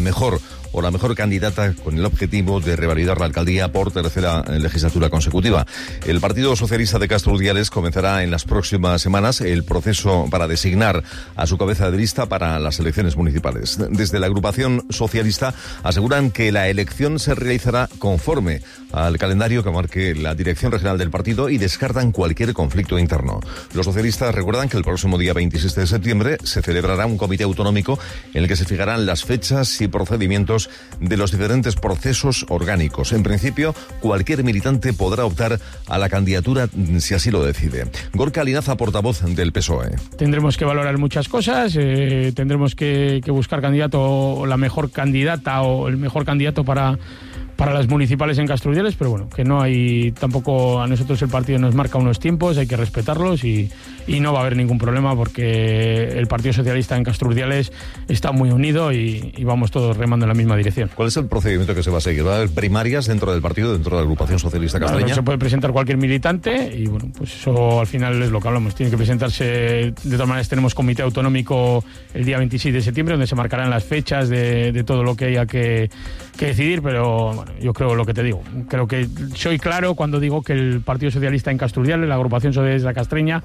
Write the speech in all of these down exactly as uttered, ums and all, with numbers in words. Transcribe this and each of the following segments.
mejor o la mejor candidata con el objetivo de revalidar la alcaldía por tercera legislatura consecutiva. El Partido Socialista de Castro Urdiales comenzará en las próximas semanas el proceso para designar a su cabeza de lista para las elecciones municipales. Desde la agrupación socialista aseguran que la elección se realizará conforme al calendario que marque la dirección regional del partido y descartan cualquier conflicto interno. Los socialistas recuerdan que el próximo día veintisiete de septiembre se celebrará un comité autonómico en el que se fijarán las fechas y procedimientos de los diferentes procesos orgánicos. En principio, cualquier militante podrá optar a la candidatura si así lo decide. Gorka Linaza, portavoz del P S O E. Tendremos que valorar muchas cosas, eh, tendremos que, que buscar candidato o la mejor candidata o el mejor candidato para... para las municipales en Castro Urdiales, pero bueno, que no hay, tampoco a nosotros el partido nos marca unos tiempos, hay que respetarlos y, y no va a haber ningún problema porque el Partido Socialista en Castro Urdiales está muy unido y, y vamos todos remando en la misma dirección. ¿Cuál es el procedimiento que se va a seguir? ¿Va a haber primarias dentro del partido, dentro de la agrupación socialista castreña? Claro, se puede presentar cualquier militante y bueno, pues eso al final es lo que hablamos, tiene que presentarse, de todas maneras tenemos comité autonómico el día veintisiete de septiembre donde se marcarán las fechas de, de todo lo que haya que, que decidir, pero bueno, yo creo lo que te digo. Creo que soy claro cuando digo que el Partido Socialista en Castro Urdiales, la agrupación socialista castreña,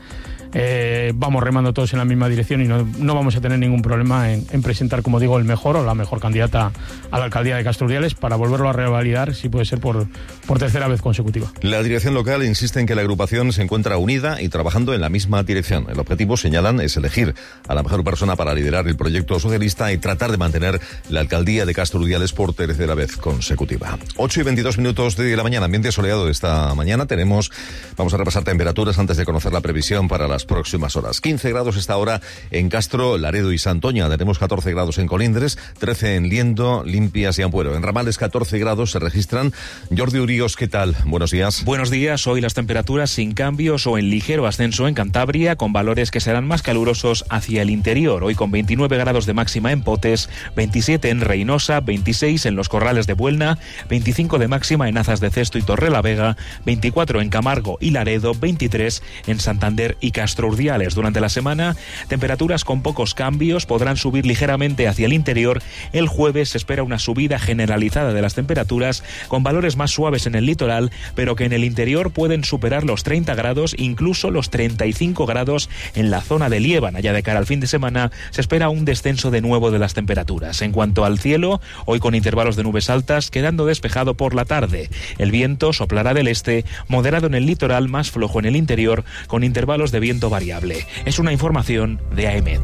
eh, vamos remando todos en la misma dirección y no, no vamos a tener ningún problema en, en presentar, como digo, el mejor o la mejor candidata a la alcaldía de Castro Urdiales para volverlo a revalidar, si puede ser por, por tercera vez consecutiva. La dirección local insiste en que la agrupación se encuentra unida y trabajando en la misma dirección. El objetivo, señalan, es elegir a la mejor persona para liderar el proyecto socialista y tratar de mantener la alcaldía de Castro Urdiales por tercera vez consecutiva. ocho y veintidós minutos de la mañana, ambiente soleado de esta mañana. Tenemos, vamos a repasar temperaturas antes de conocer la previsión para las próximas horas. quince grados esta hora en Castro, Laredo y Santoña. Tenemos catorce grados en Colindres, trece en Liendo, Limpias y Ampuero. En Ramales, catorce grados se registran. Jordi Uríos, ¿qué tal? Buenos días. Buenos días. Hoy las temperaturas sin cambios o en ligero ascenso en Cantabria, con valores que serán más calurosos hacia el interior. Hoy con veintinueve grados de máxima en Potes, veintisiete en Reynosa, veintiséis en los Corrales de Buelna, veinticinco de máxima en Azas de Cesto y Torrelavega, veinticuatro en Camargo y Laredo, veintitrés en Santander y Castro Urdiales. Durante la semana, temperaturas con pocos cambios, podrán subir ligeramente hacia el interior. El jueves se espera una subida generalizada de las temperaturas, con valores más suaves en el litoral, pero que en el interior pueden superar los treinta grados, incluso los treinta y cinco grados en la zona de Liébana. Ya de cara al fin de semana, se espera un descenso de nuevo de las temperaturas. En cuanto al cielo, hoy con intervalos de nubes altas, quedando despejado por la tarde. El viento soplará del este, moderado en el litoral, más flojo en el interior, con intervalos de viento variable. Es una información de AEMET.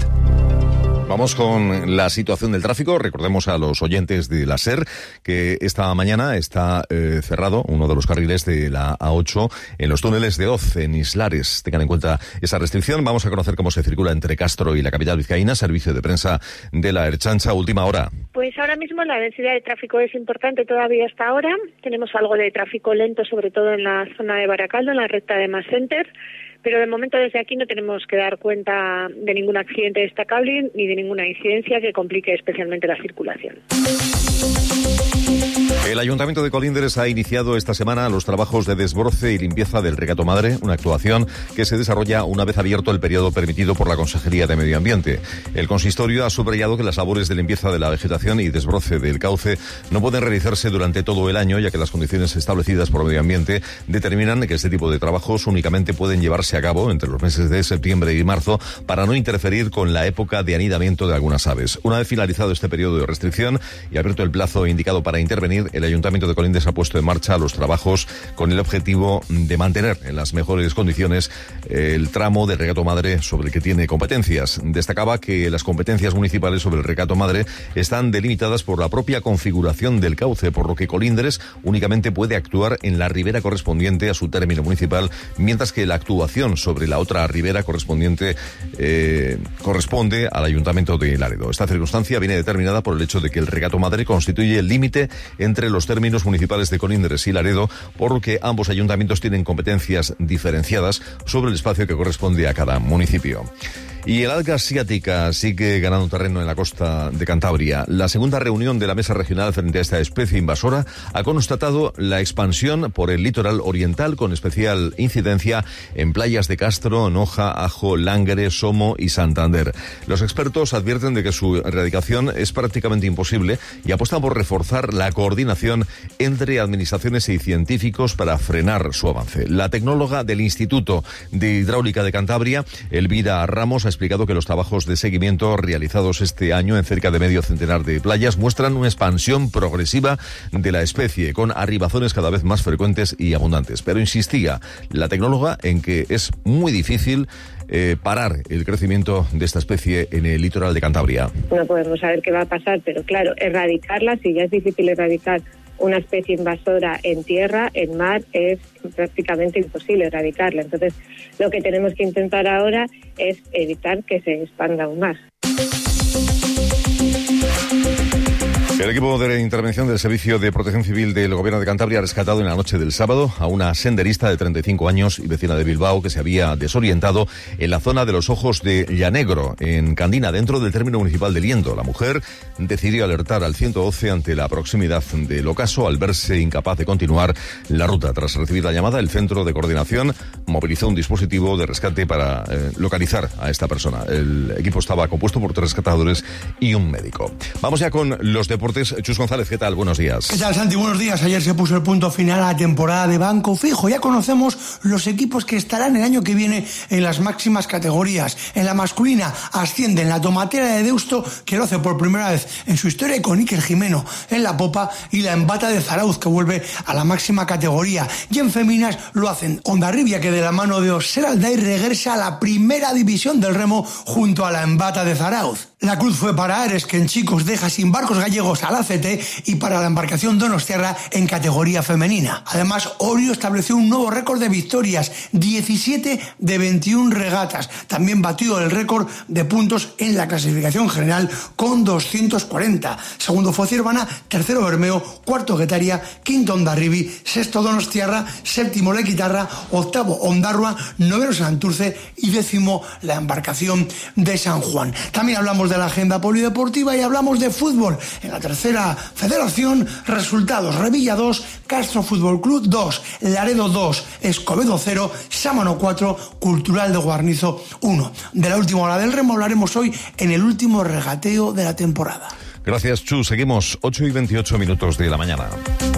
Vamos con la situación del tráfico. Recordemos a los oyentes de la SER que esta mañana está eh, cerrado uno de los carriles de la A ocho en los túneles de Oz, en Islares. Tengan en cuenta esa restricción. Vamos a conocer cómo se circula entre Castro y la capital vizcaína. Servicio de prensa de la Ertzaintza, última hora. Pues ahora mismo la densidad de tráfico es importante todavía hasta ahora. Tenemos algo de tráfico lento, sobre todo en la zona de Baracaldo, en la recta de Mas Center. Pero de momento desde aquí no tenemos que dar cuenta de ningún accidente destacable ni de ninguna incidencia que complique especialmente la circulación. El Ayuntamiento de Colindres ha iniciado esta semana los trabajos de desbroce y limpieza del Regato Madre, una actuación que se desarrolla una vez abierto el periodo permitido por la Consejería de Medio Ambiente. El consistorio ha subrayado que las labores de limpieza de la vegetación y desbroce del cauce no pueden realizarse durante todo el año, ya que las condiciones establecidas por Medio Ambiente determinan que este tipo de trabajos únicamente pueden llevarse a cabo entre los meses de septiembre y marzo para no interferir con la época de anidamiento de algunas aves. Una vez finalizado este periodo de restricción y abierto el plazo indicado para intervenir, el Ayuntamiento de Colindres ha puesto en marcha los trabajos con el objetivo de mantener en las mejores condiciones el tramo del Regato Madre sobre el que tiene competencias. Destacaba que las competencias municipales sobre el Regato Madre están delimitadas por la propia configuración del cauce, por lo que Colindres únicamente puede actuar en la ribera correspondiente a su término municipal, mientras que la actuación sobre la otra ribera correspondiente eh, corresponde al Ayuntamiento de Laredo. Esta circunstancia viene determinada por el hecho de que el Regato Madre constituye el límite entre los términos municipales de Colindres y Laredo, por lo que ambos ayuntamientos tienen competencias diferenciadas sobre el espacio que corresponde a cada municipio. Y el alga asiática sigue ganando terreno en la costa de Cantabria. La segunda reunión de la mesa regional frente a esta especie invasora ha constatado la expansión por el litoral oriental, con especial incidencia en playas de Castro, Noja, Ajo, Langre, Somo y Santander. Los expertos advierten de que su erradicación es prácticamente imposible y apuestan por reforzar la coordinación entre administraciones y científicos para frenar su avance. La tecnóloga del Instituto de Hidráulica de Cantabria, Elvira Ramos, ha explicado que los trabajos de seguimiento realizados este año en cerca de medio centenar de playas muestran una expansión progresiva de la especie, con arribazones cada vez más frecuentes y abundantes. Pero insistía la tecnóloga en que es muy difícil eh, parar el crecimiento de esta especie en el litoral de Cantabria. No podemos saber qué va a pasar, pero claro, erradicarla, si ya es difícil erradicar una especie invasora en tierra, en mar, es prácticamente imposible erradicarla. Entonces, lo que tenemos que intentar ahora es evitar que se expanda aún más. El equipo de intervención del Servicio de Protección Civil del Gobierno de Cantabria ha rescatado en la noche del sábado a una senderista de treinta y cinco años y vecina de Bilbao que se había desorientado en la zona de los Ojos de Llanegro, en Candina, dentro del término municipal de Liendo. La mujer decidió alertar al ciento doce ante la proximidad del ocaso al verse incapaz de continuar la ruta. Tras recibir la llamada, el Centro de Coordinación movilizó un dispositivo de rescate para eh, localizar a esta persona. El equipo estaba compuesto por tres rescatadores y un médico. Vamos ya con los deportes. Chus González, ¿qué tal? Buenos días. ¿Qué tal, Santi? Buenos días. Ayer se puso el punto final a la temporada de Banco Fijo. Ya conocemos los equipos que estarán el año que viene en las máximas categorías. En la masculina ascienden la Tomatera de Deusto, que lo hace por primera vez en su historia, con Iker Jimeno en la popa, y la Embata de Zarauz, que vuelve a la máxima categoría. Y en féminas lo hacen Hondarribia, que de la mano de Oser Alday regresa a la primera división del remo junto a la Embata de Zarauz. La cruz fue para Ares, que en chicos deja sin Barcos Gallegos al A C T, y para la embarcación donostiarra en categoría femenina. Además, Orio estableció un nuevo récord de victorias, diecisiete de veintiuna regatas. También batió el récord de puntos en la clasificación general con doscientos cuarenta. Segundo fue Cirvana, tercero Bermeo, cuarto Guetaria, quinto Hondarribi, sexto Donostiarra, séptimo Lequitarra, octavo Ondarrua, noveno Santurce y décimo la embarcación de San Juan. También hablamos de la agenda polideportiva y hablamos de fútbol. En la tercera federación, resultados: Revilla dos, Castro Fútbol Club dos, Laredo dos, Escobedo cero, Sámano cuatro, Cultural de Guarnizo uno. De la última hora del remo hablaremos hoy en el último regateo de la temporada. Gracias, Chu. Seguimos ocho y veintiocho minutos de la mañana.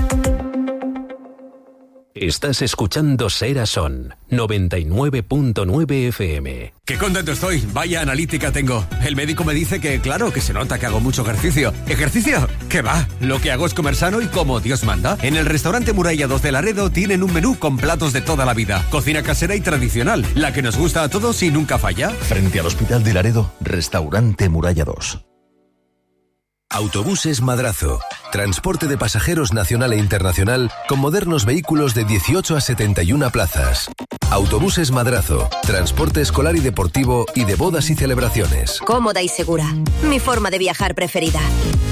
Estás escuchando Sera Son noventa y nueve punto nueve F M. Qué contento estoy, vaya analítica tengo. El médico me dice que, claro, que se nota que hago mucho ejercicio. ¿Ejercicio? ¿Qué va? Lo que hago es comer sano y como Dios manda. En el restaurante Muralla dos de Laredo tienen un menú con platos de toda la vida. Cocina casera y tradicional, la que nos gusta a todos y nunca falla. Frente al Hospital de Laredo, restaurante Muralla dos. Autobuses Madrazo. Transporte de pasajeros nacional e internacional con modernos vehículos de dieciocho a setenta y una plazas. Autobuses Madrazo. Transporte escolar y deportivo y de bodas y celebraciones. Cómoda y segura. Mi forma de viajar preferida.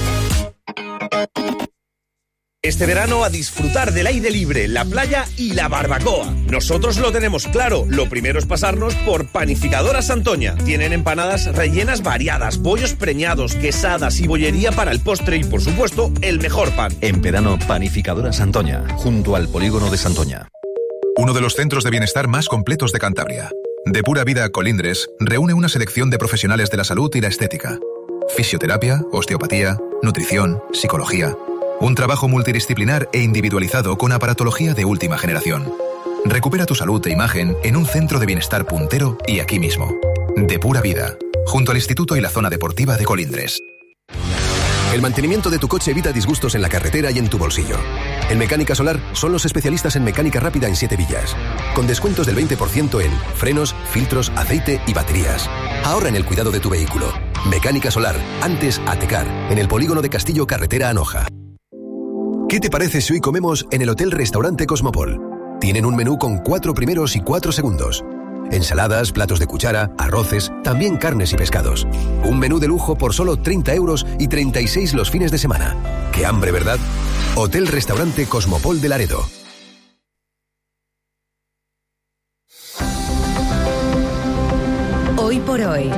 Este verano a disfrutar del aire libre, la playa y la barbacoa. Nosotros lo tenemos claro. Lo primero es pasarnos por Panificadora Santoña. Tienen empanadas rellenas variadas, bollos preñados, quesadas y bollería para el postre y, por supuesto, el mejor pan. En verano, Panificadora Santoña, junto al polígono de Santoña. Uno de los centros de bienestar más completos de Cantabria. De Pura Vida Colindres reúne una selección de profesionales de la salud y la estética. Fisioterapia, osteopatía, nutrición, psicología. Un trabajo multidisciplinar e individualizado con aparatología de última generación. Recupera tu salud e imagen en un centro de bienestar puntero y aquí mismo. De Pura Vida, junto al Instituto y la Zona Deportiva de Colindres. El mantenimiento de tu coche evita disgustos en la carretera y en tu bolsillo. En Mecánica Solar son los especialistas en mecánica rápida en siete villas. Con descuentos del veinte por ciento en frenos, filtros, aceite y baterías. Ahorra en el cuidado de tu vehículo. Mecánica Solar, antes Atecar, en el polígono de Castillo, carretera Anoja. ¿Qué te parece si hoy comemos en el Hotel Restaurante Cosmopol? Tienen un menú con cuatro primeros y cuatro segundos. Ensaladas, platos de cuchara, arroces, también carnes y pescados. Un menú de lujo por solo treinta euros y treinta y seis los fines de semana. ¡Qué hambre, ¿verdad? Hotel Restaurante Cosmopol de Laredo. Hoy por hoy. hoy.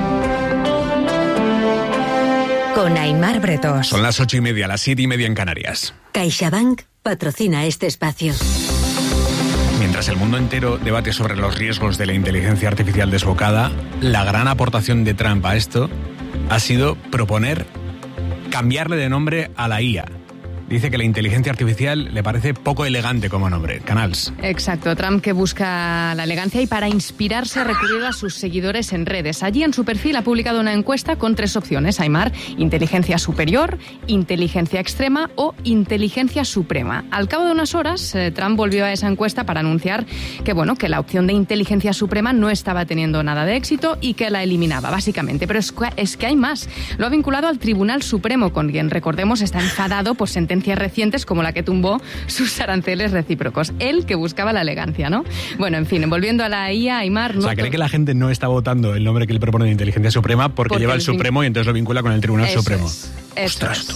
Con Aimar Bretos. Son las ocho y media, las siete y media en Canarias. CaixaBank patrocina este espacio. Mientras el mundo entero debate sobre los riesgos de la inteligencia artificial desbocada, la gran aportación de Trump a esto ha sido proponer cambiarle de nombre a la I A. Dice que la inteligencia artificial le parece poco elegante como nombre. Canals. Exacto. Trump, que busca la elegancia y para inspirarse ha recurrido a sus seguidores en redes. Allí en su perfil ha publicado una encuesta con tres opciones. Aimar, inteligencia superior, inteligencia extrema o inteligencia suprema. Al cabo de unas horas, eh, Trump volvió a esa encuesta para anunciar que, bueno, que la opción de inteligencia suprema no estaba teniendo nada de éxito y que la eliminaba, básicamente. Pero es que, es que hay más. Lo ha vinculado al Tribunal Supremo, con quien, recordemos, está enfadado por sentencias recientes como la que tumbó sus aranceles recíprocos. Él que buscaba la elegancia, ¿no? Bueno, en fin, volviendo a la I A, Aimar... O sea, ¿cree que la gente no está votando el nombre que le propone de inteligencia suprema porque, porque lleva el Supremo vin... y entonces lo vincula con el Tribunal eso Supremo? Es, eso es.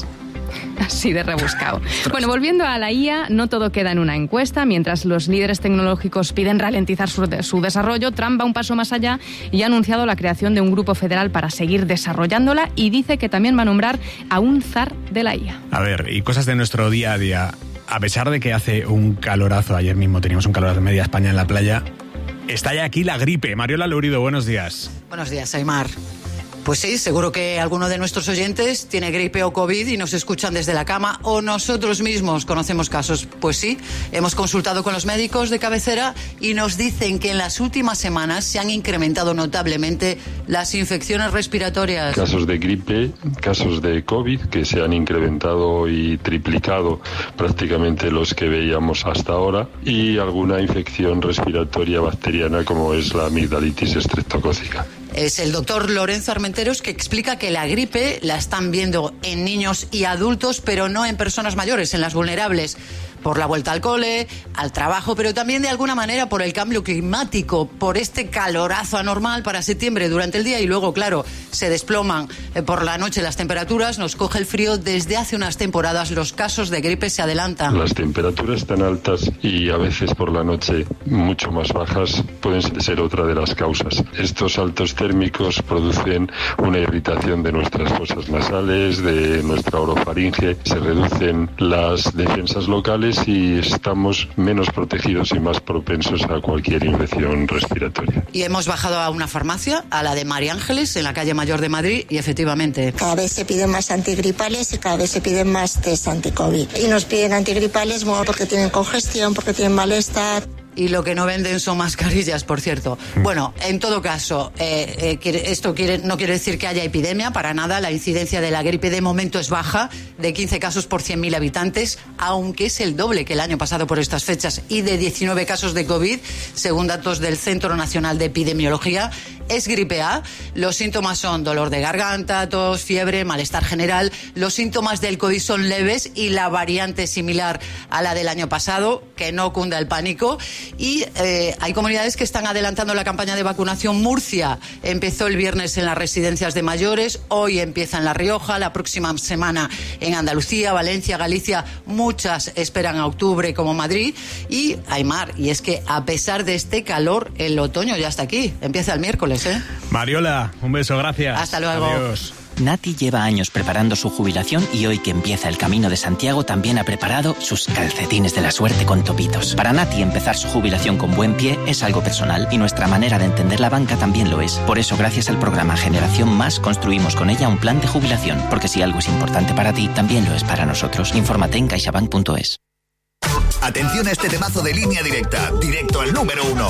Así de rebuscado. Bueno, volviendo a la I A, no todo queda en una encuesta. Mientras los líderes tecnológicos piden ralentizar su, de, su desarrollo, Trump va un paso más allá y ha anunciado la creación de un grupo federal para seguir desarrollándola y dice que también va a nombrar a un zar de la I A. A ver, y cosas de nuestro día a día. A pesar de que hace un calorazo, ayer mismo teníamos un calorazo en media España en la playa, está ya aquí la gripe. Mariola Lourido, buenos días. Buenos días, Aimar. Pues sí, seguro que alguno de nuestros oyentes tiene gripe o COVID y nos escuchan desde la cama, o nosotros mismos conocemos casos. Pues sí, hemos consultado con los médicos de cabecera y nos dicen que en las últimas semanas se han incrementado notablemente las infecciones respiratorias. Casos de gripe, casos de COVID que se han incrementado y triplicado prácticamente los que veíamos hasta ahora, y alguna infección respiratoria bacteriana como es la amigdalitis estreptocócica. Es el doctor Lorenzo Armenteros, que explica que la gripe la están viendo en niños y adultos, pero no en personas mayores, en las vulnerables, por la vuelta al cole, al trabajo, pero también de alguna manera por el cambio climático, por este calorazo anormal para septiembre durante el día y luego, claro, se desploman por la noche las temperaturas, nos coge el frío. Desde hace unas temporadas los casos de gripe se adelantan. Las temperaturas tan altas y a veces por la noche mucho más bajas pueden ser otra de las causas. Estos altos térmicos producen una irritación de nuestras fosas nasales, de nuestra orofaringe, se reducen las defensas locales y estamos menos protegidos y más propensos a cualquier infección respiratoria. Y hemos bajado a una farmacia, a la de María Ángeles, en la calle Mayor de Madrid, y efectivamente... Cada vez se piden más antigripales y cada vez se piden más test anti-COVID. Y nos piden antigripales, bueno, porque tienen congestión, porque tienen malestar... Y lo que no venden son mascarillas, por cierto. Bueno, en todo caso, eh, eh, esto quiere, no quiere decir que haya epidemia, para nada. La incidencia de la gripe de momento es baja, de quince casos por cien mil habitantes, aunque es el doble que el año pasado por estas fechas, y de diecinueve casos de COVID, según datos del Centro Nacional de Epidemiología. Es gripe A. Los síntomas son dolor de garganta, tos, fiebre, malestar general. Los síntomas del COVID son leves y la variante es similar a la del año pasado, que no cunda el pánico. Y eh, hay comunidades que están adelantando la campaña de vacunación. Murcia empezó el viernes en las residencias de mayores, hoy empieza en La Rioja, la próxima semana en Andalucía, Valencia, Galicia, muchas esperan a octubre como Madrid. Y Aimar, y es que a pesar de este calor, el otoño ya está aquí, empieza el miércoles, ¿eh? Mariola, un beso, gracias. Hasta luego. Adiós. Nati lleva años preparando su jubilación y hoy que empieza el Camino de Santiago también ha preparado sus calcetines de la suerte con topitos. Para Nati empezar su jubilación con buen pie es algo personal y nuestra manera de entender la banca también lo es. Por eso, gracias al programa Generación Más, construimos con ella un plan de jubilación. Porque si algo es importante para ti, también lo es para nosotros. Infórmate en caixabank punto es. Atención a este temazo de Línea Directa, directo al número uno.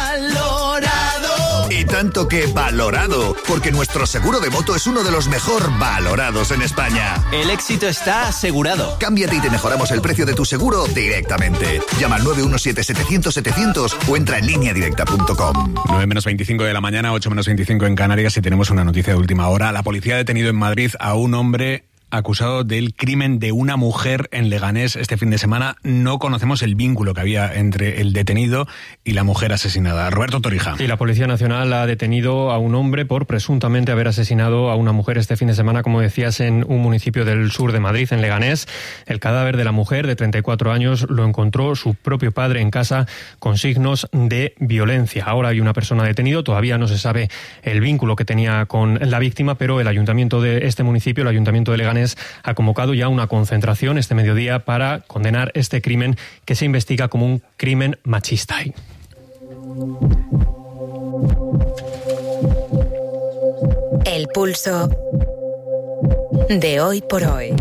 ¡Valorado! Y tanto que valorado, porque nuestro seguro de moto es uno de los mejor valorados en España. El éxito está asegurado. Cámbiate y te mejoramos el precio de tu seguro directamente. Llama al nueve uno siete, setecientos, setecientos o entra en línea directa punto com. nueve menos veinticinco de la mañana, ocho menos veinticinco en Canarias, y tenemos una noticia de última hora. La policía ha detenido en Madrid a un hombre acusado del crimen de una mujer en Leganés este fin de semana. No conocemos el vínculo que había entre el detenido y la mujer asesinada. Roberto Torija. Y la Policía Nacional ha detenido a un hombre por presuntamente haber asesinado a una mujer este fin de semana, como decías, en un municipio del sur de Madrid, en Leganés. El cadáver de la mujer de treinta y cuatro años lo encontró su propio padre en casa con signos de violencia. Ahora hay una persona detenida, todavía no se sabe el vínculo que tenía con la víctima, pero el ayuntamiento de este municipio, el ayuntamiento de Leganés, ha convocado ya una concentración este mediodía para condenar este crimen que se investiga como un crimen machista. El pulso de hoy por hoy.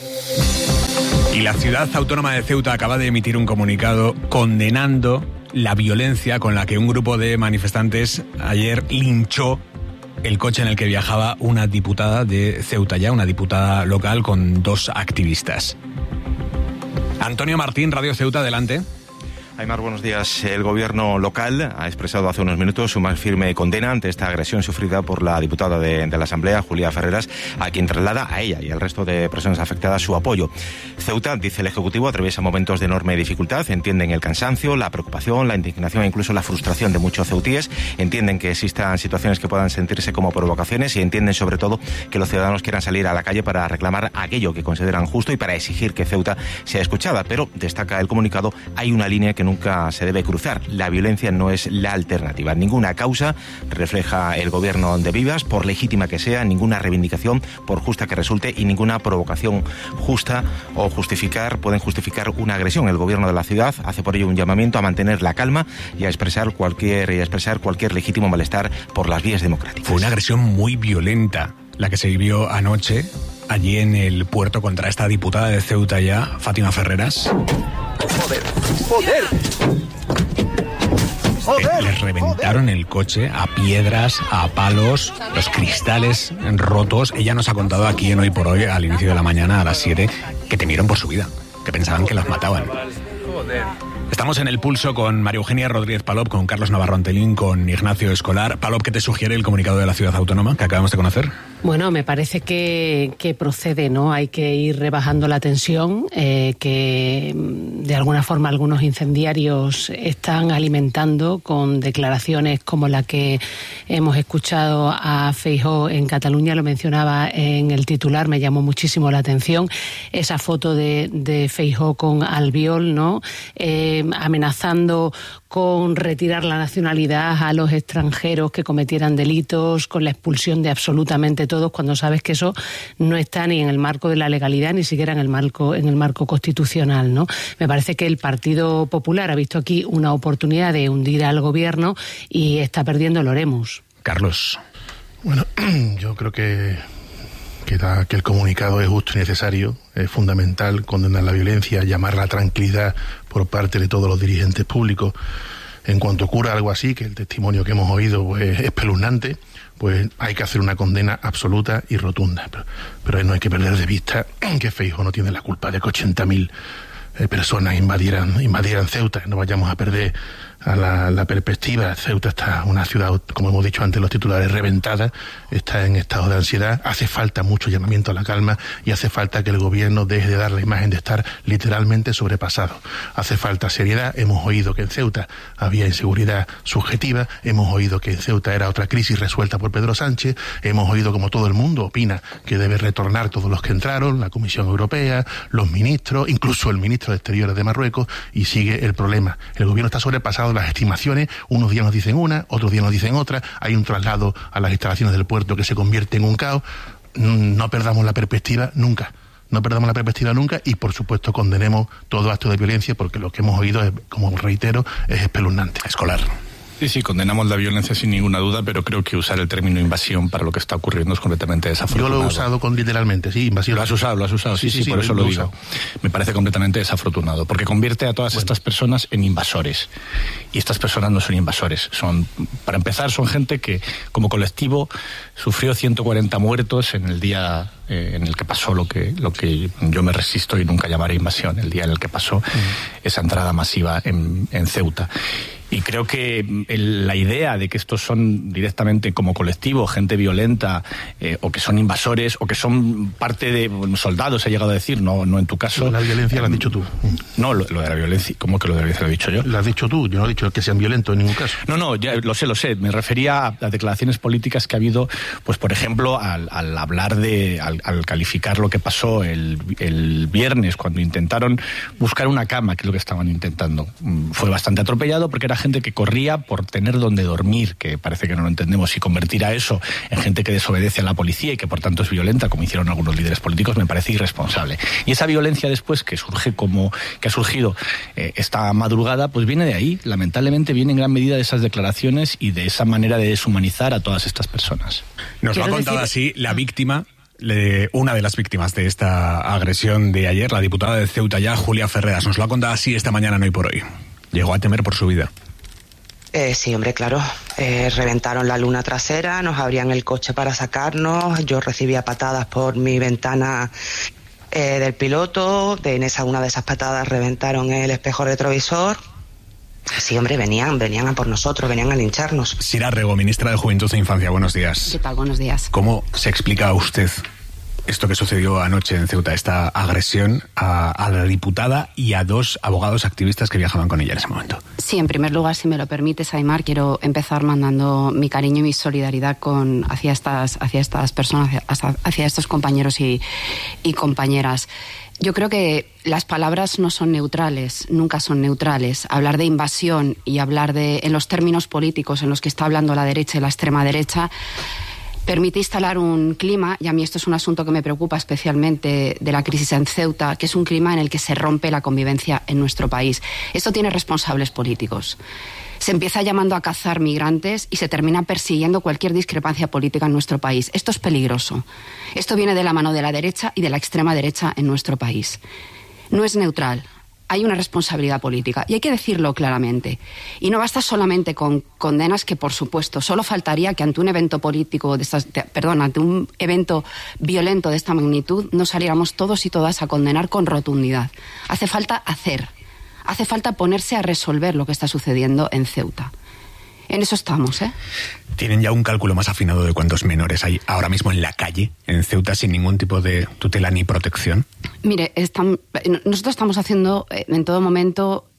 Y la ciudad autónoma de Ceuta acaba de emitir un comunicado condenando la violencia con la que un grupo de manifestantes ayer linchó el coche en el que viajaba una diputada de Ceuta, ya una diputada local con dos activistas. Antonio Martín, Radio Ceuta, adelante. Aimar, buenos días. El gobierno local ha expresado hace unos minutos su más firme condena ante esta agresión sufrida por la diputada de, de la Asamblea, Julia Ferreras, a quien traslada a ella y al resto de personas afectadas su apoyo. Ceuta, dice el Ejecutivo, atraviesa momentos de enorme dificultad. Entienden el cansancio, la preocupación, la indignación e incluso la frustración de muchos ceutíes. Entienden que existan situaciones que puedan sentirse como provocaciones y entienden sobre todo que los ciudadanos quieran salir a la calle para reclamar aquello que consideran justo y para exigir que Ceuta sea escuchada. Pero, destaca el comunicado, hay una línea que nunca se debe cruzar. La violencia no es la alternativa. Ninguna causa refleja el gobierno de Vivas, por legítima que sea, ninguna reivindicación, por justa que resulte, y ninguna provocación justa o justificar, pueden justificar una agresión. El gobierno de la ciudad hace por ello un llamamiento a mantener la calma y a expresar cualquier, y a expresar cualquier legítimo malestar por las vías democráticas. Fue una agresión muy violenta la que se vivió anoche allí en el puerto contra esta diputada de Ceuta ya, Fátima Ferreras. ¡Joder! ¡Joder! ¡Joder! Les reventaron el coche a piedras, a palos, los cristales rotos. Ella nos ha contado aquí en Hoy por Hoy, al inicio de la mañana, a las siete, que temieron por su vida, que pensaban que las mataban. Estamos en El Pulso con María Eugenia Rodríguez Palop, con Carlos Navarro Antolín, con Ignacio Escolar. Palop, ¿qué te sugiere el comunicado de la ciudad autónoma que acabamos de conocer? Bueno, me parece que, que procede, ¿no? Hay que ir rebajando la tensión, eh, que de alguna forma algunos incendiarios están alimentando con declaraciones como la que hemos escuchado a Feijóo en Cataluña. Lo mencionaba en el titular, me llamó muchísimo la atención esa foto de, de Feijóo con Albiol, ¿no? Eh, amenazando con retirar la nacionalidad a los extranjeros que cometieran delitos, con la expulsión de absolutamente todos, cuando sabes que eso no está ni en el marco de la legalidad, ni siquiera en el marco, en el marco constitucional, ¿no? Me parece que el Partido Popular ha visto aquí una oportunidad de hundir al gobierno y está perdiendo el Oremus. Carlos. Bueno, yo creo que Que, da, que el comunicado es justo y necesario, es fundamental condenar la violencia, llamar la tranquilidad por parte de todos los dirigentes públicos. En cuanto ocurra algo así, que el testimonio que hemos oído pues, es espeluznante, pues hay que hacer una condena absoluta y rotunda. Pero, pero no hay que perder de vista que Feijóo no tiene la culpa de que ochenta mil eh, personas invadieran, invadieran Ceuta. No vayamos a perder a la, la perspectiva. Ceuta está una ciudad, como hemos dicho antes, los titulares, reventada, está en estado de ansiedad. Hace falta mucho llamamiento a la calma y hace falta que el gobierno deje de dar la imagen de estar literalmente sobrepasado. Hace falta seriedad. Hemos oído que en Ceuta había inseguridad subjetiva, hemos oído que en Ceuta era otra crisis resuelta por Pedro Sánchez, hemos oído como todo el mundo opina que debe retornar todos los que entraron, la Comisión Europea, los ministros, incluso el ministro de Exteriores de Marruecos, y sigue el problema. El gobierno está sobrepasado. Las estimaciones, unos días nos dicen una, otros días nos dicen otra, hay un traslado a las instalaciones del puerto que se convierte en un caos. No perdamos la perspectiva nunca, no perdamos la perspectiva nunca y por supuesto condenemos todo acto de violencia, porque lo que hemos oído, es, como reitero, es espeluznante. Escolar. Sí, sí, condenamos la violencia sin ninguna duda, pero creo que usar el término invasión para lo que está ocurriendo es completamente desafortunado. Yo lo he usado con literalmente, sí, invasión. Lo has usado, lo has usado, sí, sí, sí, sí por eso lo, lo digo. Me parece completamente desafortunado, porque convierte a todas bueno. estas personas en invasores. Y estas personas no son invasores, son, para empezar, son gente que, como colectivo, sufrió ciento cuarenta muertos en el día eh, en el que pasó lo que, lo que yo me resisto y nunca llamaré invasión, el día en el que pasó mm. esa entrada masiva en, en Ceuta. Y creo que el, la idea de que estos son directamente como colectivo, gente violenta, eh, o que son invasores, o que son parte de bueno, soldados, he llegado a decir, no, no en tu caso. La violencia eh, la has dicho tú. No, lo, lo de la violencia, ¿cómo que lo de la violencia lo he dicho yo? Lo has dicho tú, yo no he dicho que sean violentos en ningún caso. No, no, ya lo sé, lo sé. Me refería a las declaraciones políticas que ha habido, pues por ejemplo, al, al hablar de, al, al calificar lo que pasó el, el viernes cuando intentaron buscar una cama, que es lo que estaban intentando. Fue bastante atropellado porque era gente que corría por tener donde dormir, que parece que no lo entendemos, y convertir a eso en gente que desobedece a la policía y que por tanto es violenta, como hicieron algunos líderes políticos, me parece irresponsable. Y esa violencia después que surge como que ha surgido eh, esta madrugada, pues viene de ahí, lamentablemente viene en gran medida de esas declaraciones y de esa manera de deshumanizar a todas estas personas. Nos lo ha contado decir... así la víctima, una de las víctimas de esta agresión de ayer, la diputada de Ceuta ya, Julia Ferreras. Nos lo ha contado así esta mañana en Hoy por Hoy. Llegó a temer por su vida. Eh, sí, hombre, claro. Eh, reventaron la luna trasera, nos abrían el coche para sacarnos, yo recibía patadas por mi ventana eh, del piloto, de, en esa una de esas patadas reventaron el espejo retrovisor. Sí, hombre, venían, venían a por nosotros, venían a lincharnos. Sira Rego, ministra de Juventud e Infancia, buenos días. ¿Qué tal? Buenos días. ¿Cómo se explica a usted esto que sucedió anoche en Ceuta, esta agresión a, a la diputada y a dos abogados activistas que viajaban con ella en ese momento? Sí, en primer lugar, si me lo permites, Aimar, quiero empezar mandando mi cariño y mi solidaridad con, hacia, estas, hacia estas personas, hacia, hacia estos compañeros y, y compañeras. Yo creo que las palabras no son neutrales, nunca son neutrales. Hablar de invasión y hablar de, en los términos políticos en los que está hablando la derecha y la extrema derecha, permite instalar un clima, y a mí esto es un asunto que me preocupa especialmente de la crisis en Ceuta, que es un clima en el que se rompe la convivencia en nuestro país. Esto tiene responsables políticos. Se empieza llamando a cazar migrantes y se termina persiguiendo cualquier discrepancia política en nuestro país. Esto es peligroso. Esto viene de la mano de la derecha y de la extrema derecha en nuestro país. No es neutral. Hay una responsabilidad política y hay que decirlo claramente. Y no basta solamente con condenas que, por supuesto, solo faltaría que ante un evento político, de estas, de, perdón, ante un evento violento de esta magnitud, no saliéramos todos y todas a condenar con rotundidad. Hace falta hacer. Hace falta ponerse a resolver lo que está sucediendo en Ceuta. En eso estamos, ¿eh? ¿Tienen ya un cálculo más afinado de cuántos menores hay ahora mismo en la calle, en Ceuta, sin ningún tipo de tutela ni protección? Mire, están, nosotros estamos haciendo en todo momento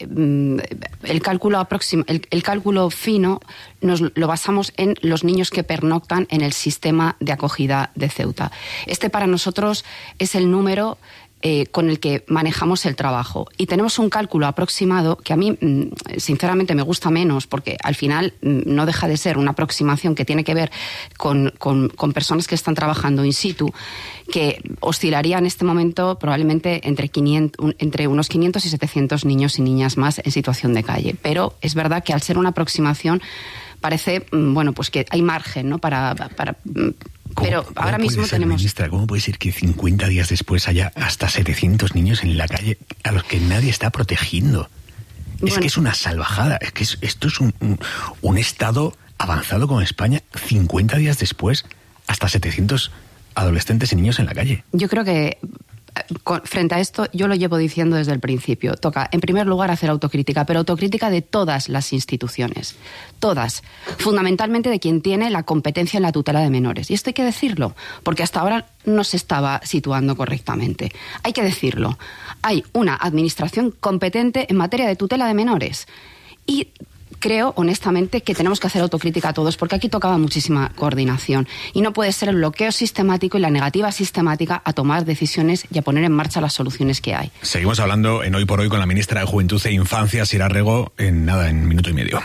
el cálculo aproxima, el, el cálculo fino nos lo basamos en los niños que pernoctan en el sistema de acogida de Ceuta. Este para nosotros es el número Eh, con el que manejamos el trabajo. Y tenemos un cálculo aproximado que a mí, sinceramente, me gusta menos, porque al final no deja de ser una aproximación que tiene que ver con, con, con personas que están trabajando in situ, que oscilaría en este momento probablemente entre, quinientos, entre unos quinientos y setecientos niños y niñas más en situación de calle. Pero es verdad que al ser una aproximación parece, bueno, pues que hay margen, ¿no?, para... para Pero ahora mismo ser, tenemos... Ministra, ¿cómo puede ser que cincuenta días después haya hasta setecientos niños en la calle a los que nadie está protegiendo? Bueno. Es que es una salvajada. Es que es, esto es un, un, un estado avanzado como España, cincuenta días después, hasta setecientos adolescentes y niños en la calle. Yo creo que frente a esto, yo lo llevo diciendo desde el principio. Toca, en primer lugar, hacer autocrítica, pero autocrítica de todas las instituciones. Todas. Fundamentalmente de quien tiene la competencia en la tutela de menores. Y esto hay que decirlo, porque hasta ahora no se estaba situando correctamente. Hay que decirlo. Hay una administración competente en materia de tutela de menores. Y creo, honestamente, que tenemos que hacer autocrítica a todos, porque aquí tocaba muchísima coordinación. Y no puede ser el bloqueo sistemático y la negativa sistemática a tomar decisiones y a poner en marcha las soluciones que hay. Seguimos hablando en Hoy por Hoy con la ministra de Juventud e Infancia, Sira Rego, en nada, en minuto y medio.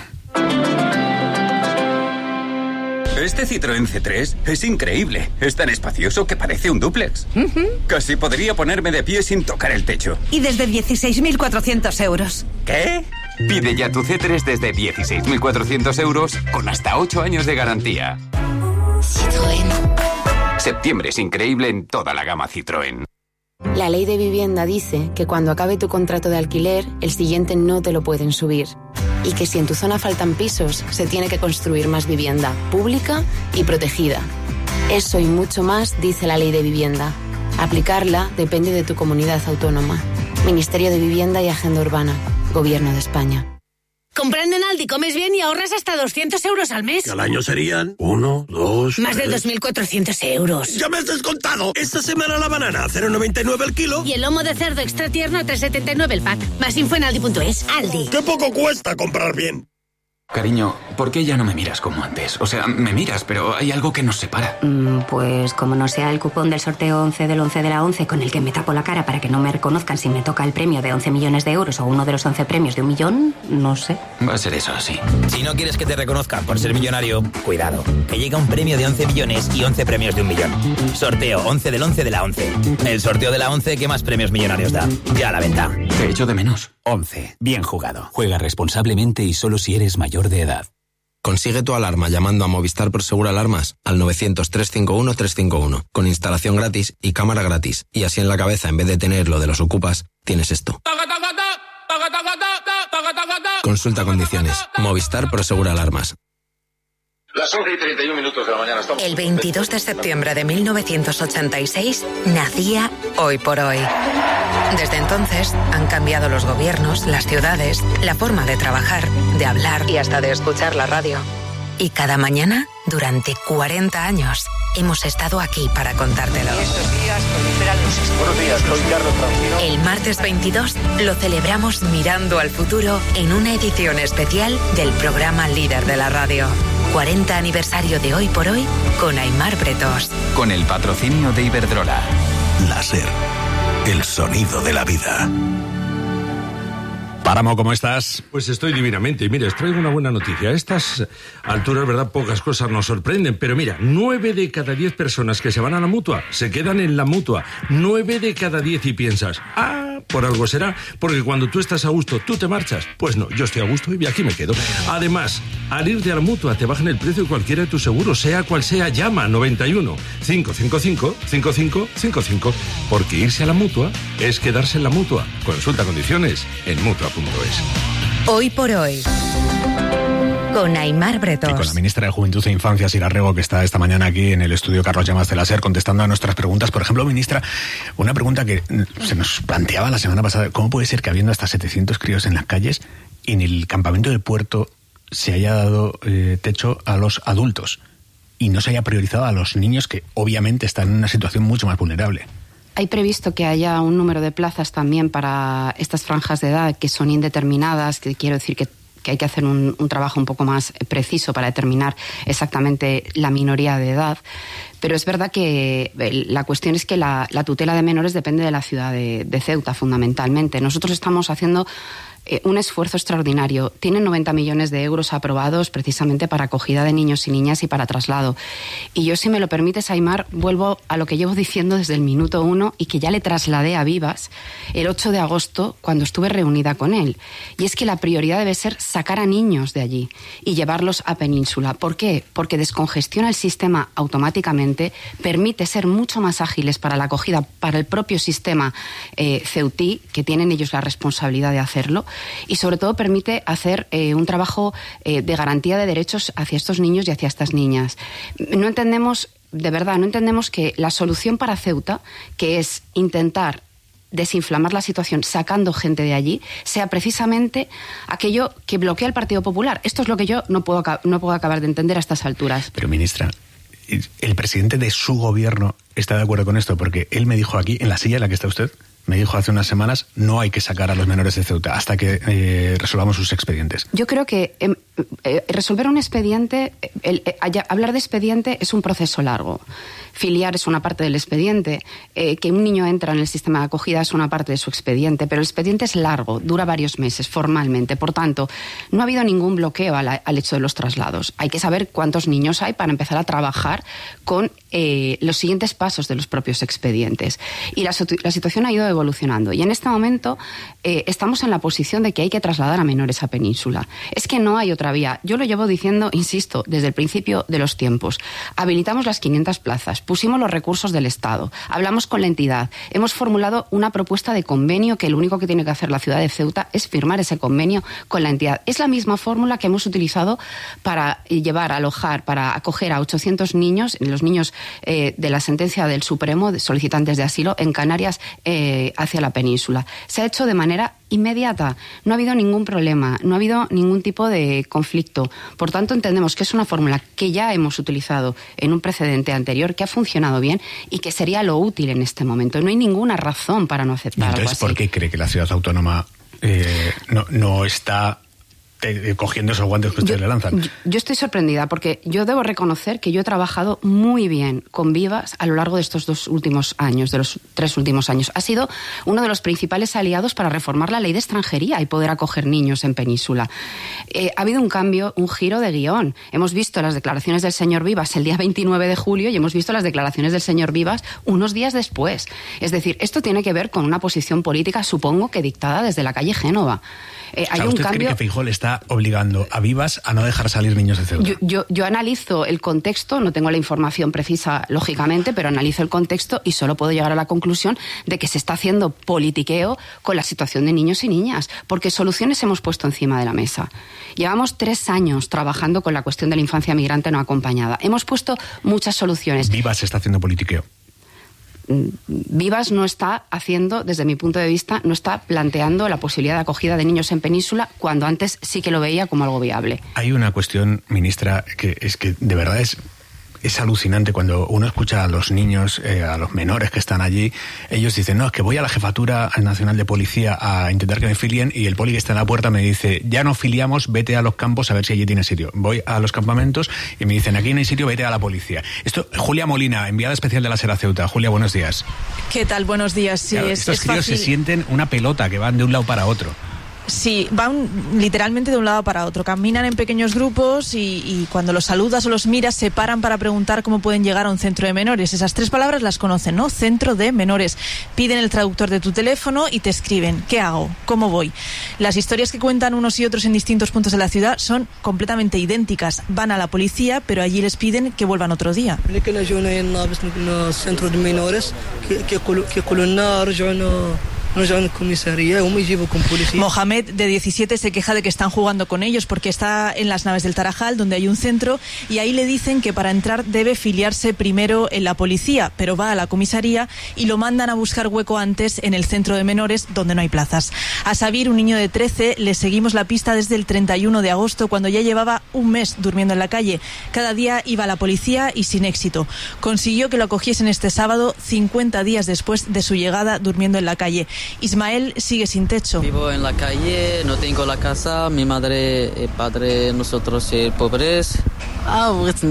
Este Citroën C tres es increíble. Es tan espacioso que parece un dúplex. Uh-huh. Casi podría ponerme de pie sin tocar el techo. Y desde dieciséis mil cuatrocientos euros. ¿Qué? Pide ya tu C tres desde dieciséis mil cuatrocientos euros con hasta ocho años de garantía. Citroën. Septiembre es increíble en toda la gama Citroën. La ley de vivienda dice que cuando acabe tu contrato de alquiler, el siguiente no te lo pueden subir. Y que si en tu zona faltan pisos, se tiene que construir más vivienda, pública y protegida. Eso y mucho más dice la ley de vivienda. Aplicarla depende de tu comunidad autónoma. Ministerio de Vivienda y Agenda Urbana. Gobierno de España. Comprando en Aldi comes bien y ahorras hasta doscientos euros al mes. Que al año serían uno, dos... Más tres... de dos mil cuatrocientos euros. ¡Ya me has descontado! Esta semana la banana a cero coma noventa y nueve el kilo. Y el lomo de cerdo extra tierno a tres coma setenta y nueve el pack. Más info en aldi punto es. Aldi. ¡Qué poco cuesta comprar bien! Cariño, ¿por qué ya no me miras como antes? O sea, me miras, pero hay algo que nos separa. Mm, pues como no sea el cupón del sorteo once del once de la once con el que me tapo la cara para que no me reconozcan si me toca el premio de once millones de euros o uno de los once premios de un millón, no sé. Va a ser eso, sí. Si no quieres que te reconozcan por ser millonario, cuidado, que llega un premio de once millones y once premios de un millón. Sorteo once del once de la once. El sorteo de la once que más premios millonarios da. Ya a la venta. Te echo de menos. once. Bien jugado. Juega responsablemente y solo si eres mayor de edad. Consigue tu alarma llamando a Movistar Prosegur Alarmas al novecientos, trescientos cincuenta y uno, trescientos cincuenta y uno, con instalación gratis y cámara gratis. Y así en la cabeza, en vez de tener lo de los ocupas, tienes esto. Consulta condiciones. Movistar Prosegur Alarmas. Las once y treinta y un minutos de la mañana estamos... El veintidós de septiembre de mil novecientos ochenta y seis nacía Hoy por Hoy. Desde entonces han cambiado los gobiernos, las ciudades, la forma de trabajar, de hablar y hasta de escuchar la radio. Y cada mañana, durante cuarenta años, hemos estado aquí para contártelo. Estos días proliferan los... Buenos días, soy Carlos Francino. El martes veintidós lo celebramos mirando al futuro en una edición especial del programa líder de la radio. cuarenta aniversario de Hoy por Hoy con Aimar Bretos. Con el patrocinio de Iberdrola. Láser. El sonido de la vida. Páramo, ¿cómo estás? Pues estoy divinamente. Y mira, os traigo una buena noticia. A estas alturas, verdad, pocas cosas nos sorprenden. Pero mira, nueve de cada diez personas que se van a la Mutua se quedan en la Mutua. Nueve de cada diez y piensas, ah, por algo será. Porque cuando tú estás a gusto, tú te marchas. Pues no, yo estoy a gusto y aquí me quedo. Además, al ir de la Mutua te bajan el precio de cualquiera de tus seguros, sea cual sea. Llama noventa y uno, cinco cinco cinco, cinco cinco cinco cinco. Porque irse a la Mutua es quedarse en la Mutua. Consulta condiciones en Mutua. Hoy por Hoy con Aimar Bretos. Y con la ministra de Juventud e Infancia, Sira Rego, que está esta mañana aquí en el estudio Carlos Llamas de la SER contestando a nuestras preguntas. Por ejemplo, ministra, una pregunta que se nos planteaba la semana pasada: ¿cómo puede ser que habiendo hasta setecientos críos en las calles, en el campamento del puerto se haya dado eh, techo a los adultos y no se haya priorizado a los niños, que obviamente están en una situación mucho más vulnerable? Hay previsto que haya un número de plazas también para estas franjas de edad que son indeterminadas, que quiero decir que, que hay que hacer un, un trabajo un poco más preciso para determinar exactamente la minoría de edad. Pero es verdad que la cuestión es que la, la tutela de menores depende de la ciudad de, de Ceuta, fundamentalmente. Nosotros estamos haciendo eh, un esfuerzo extraordinario. Tienen noventa millones de euros aprobados precisamente para acogida de niños y niñas y para traslado. Y yo, si me lo permites, Aimar, vuelvo a lo que llevo diciendo desde el minuto uno y que ya le trasladé a Vivas el ocho de agosto cuando estuve reunida con él. Y es que la prioridad debe ser sacar a niños de allí y llevarlos a Península. ¿Por qué? Porque descongestiona el sistema automáticamente, permite ser mucho más ágiles para la acogida, para el propio sistema eh, ceutí, que tienen ellos la responsabilidad de hacerlo, y sobre todo permite hacer eh, un trabajo eh, de garantía de derechos hacia estos niños y hacia estas niñas. No entendemos, de verdad, no entendemos que la solución para Ceuta, que es intentar desinflamar la situación sacando gente de allí, sea precisamente aquello que bloquea el Partido Popular. Esto es lo que yo no puedo, no puedo acabar de entender a estas alturas. Pero, ministra, ¿el presidente de su gobierno está de acuerdo con esto? Porque él me dijo aquí, en la silla en la que está usted, me dijo hace unas semanas, no hay que sacar a los menores de Ceuta hasta que eh, resolvamos sus expedientes. Yo creo que eh, eh, resolver un expediente, el, eh, hablar de expediente es un proceso largo. Filiar es una parte del expediente, eh, que un niño entra en el sistema de acogida es una parte de su expediente, pero el expediente es largo, dura varios meses formalmente. Por tanto, no ha habido ningún bloqueo al, al hecho de los traslados. Hay que saber cuántos niños hay para empezar a trabajar con eh, los siguientes pasos de los propios expedientes. Y la, la situación ha ido evolucionando. Y en este momento eh, estamos en la posición de que hay que trasladar a menores a Península. Es que no hay otra vía. Yo lo llevo diciendo, insisto, desde el principio de los tiempos. Habilitamos las quinientas plazas, pusimos los recursos del Estado, hablamos con la entidad, hemos formulado una propuesta de convenio que lo único que tiene que hacer la ciudad de Ceuta es firmar ese convenio con la entidad. Es la misma fórmula que hemos utilizado para llevar, alojar, para acoger a ochocientos niños, los niños eh, de la sentencia del Supremo, de solicitantes de asilo, en Canarias, eh, eh, hacia la península. Se ha hecho de manera inmediata, no ha habido ningún problema, no ha habido ningún tipo de conflicto. Por tanto, entendemos que es una fórmula que ya hemos utilizado en un precedente anterior, que ha funcionado bien y que sería lo útil en este momento. No hay ninguna razón para no aceptar algo así. Entonces, ¿por qué cree que la ciudad autónoma eh, no, no está cogiendo esos guantes que ustedes yo, le lanzan? Yo, yo estoy sorprendida porque yo debo reconocer que yo he trabajado muy bien con Vivas a lo largo de estos dos últimos años, de los tres últimos años. Ha sido uno de los principales aliados para reformar la ley de extranjería y poder acoger niños en Península. Eh, ha habido un cambio, un giro de guión. Hemos visto las declaraciones del señor Vivas el día veintinueve de julio y hemos visto las declaraciones del señor Vivas unos días después. Es decir, esto tiene que ver con una posición política, supongo que dictada desde la calle Génova. Eh, hay o sea, un ¿usted cambio... cree que Feijóo le está obligando a Vivas a no dejar salir niños de Ceuta? Yo, yo, yo analizo el contexto, no tengo la información precisa, lógicamente, pero analizo el contexto y solo puedo llegar a la conclusión de que se está haciendo politiqueo con la situación de niños y niñas, porque soluciones hemos puesto encima de la mesa. Llevamos tres años trabajando con la cuestión de la infancia migrante no acompañada. Hemos puesto muchas soluciones. Vivas está haciendo politiqueo. Vivas no está haciendo, desde mi punto de vista, no está planteando la posibilidad de acogida de niños en Península, cuando antes sí que lo veía como algo viable. Hay una cuestión, ministra, que es que de verdad es... Es alucinante cuando uno escucha a los niños, eh, a los menores que están allí. Ellos dicen, no, es que voy a la Jefatura Nacional de Policía a intentar que me filien, y el poli que está en la puerta me dice, ya no filiamos, vete a los campos a ver si allí tiene sitio. Voy a los campamentos y me dicen, aquí no hay sitio, vete a la policía. Esto, Julia Molina, enviada especial de la SER a Ceuta. Julia, buenos días. ¿Qué tal? Buenos días. Sí, claro, es, estos es críos fácil. Se sienten una pelota que van de un lado para otro. Sí, van literalmente de un lado para otro. Caminan en pequeños grupos y, y cuando los saludas o los miras se paran para preguntar cómo pueden llegar a un centro de menores. Esas tres palabras las conocen, ¿no? Centro de menores. Piden el traductor de tu teléfono y te escriben, ¿qué hago? ¿Cómo voy? Las historias que cuentan unos y otros en distintos puntos de la ciudad son completamente idénticas. Van a la policía, pero allí les piden que vuelvan otro día. Centro de menores que Mohamed, de diecisiete, se queja de que están jugando con ellos porque está en las naves del Tarajal, donde hay un centro, y ahí le dicen que para entrar debe filiarse primero en la policía, pero va a la comisaría y lo mandan a buscar hueco antes en el centro de menores, donde no hay plazas. A Sabir, un niño de trece, le seguimos la pista desde el treinta y uno de agosto, cuando ya llevaba un mes durmiendo en la calle. Cada día iba a la policía y sin éxito. Consiguió que lo acogiesen este sábado, cincuenta días después de su llegada, durmiendo en la calle. Ismael sigue sin techo. Vivo en la calle, no tengo la casa, mi madre y padre, nosotros eh, pobres. A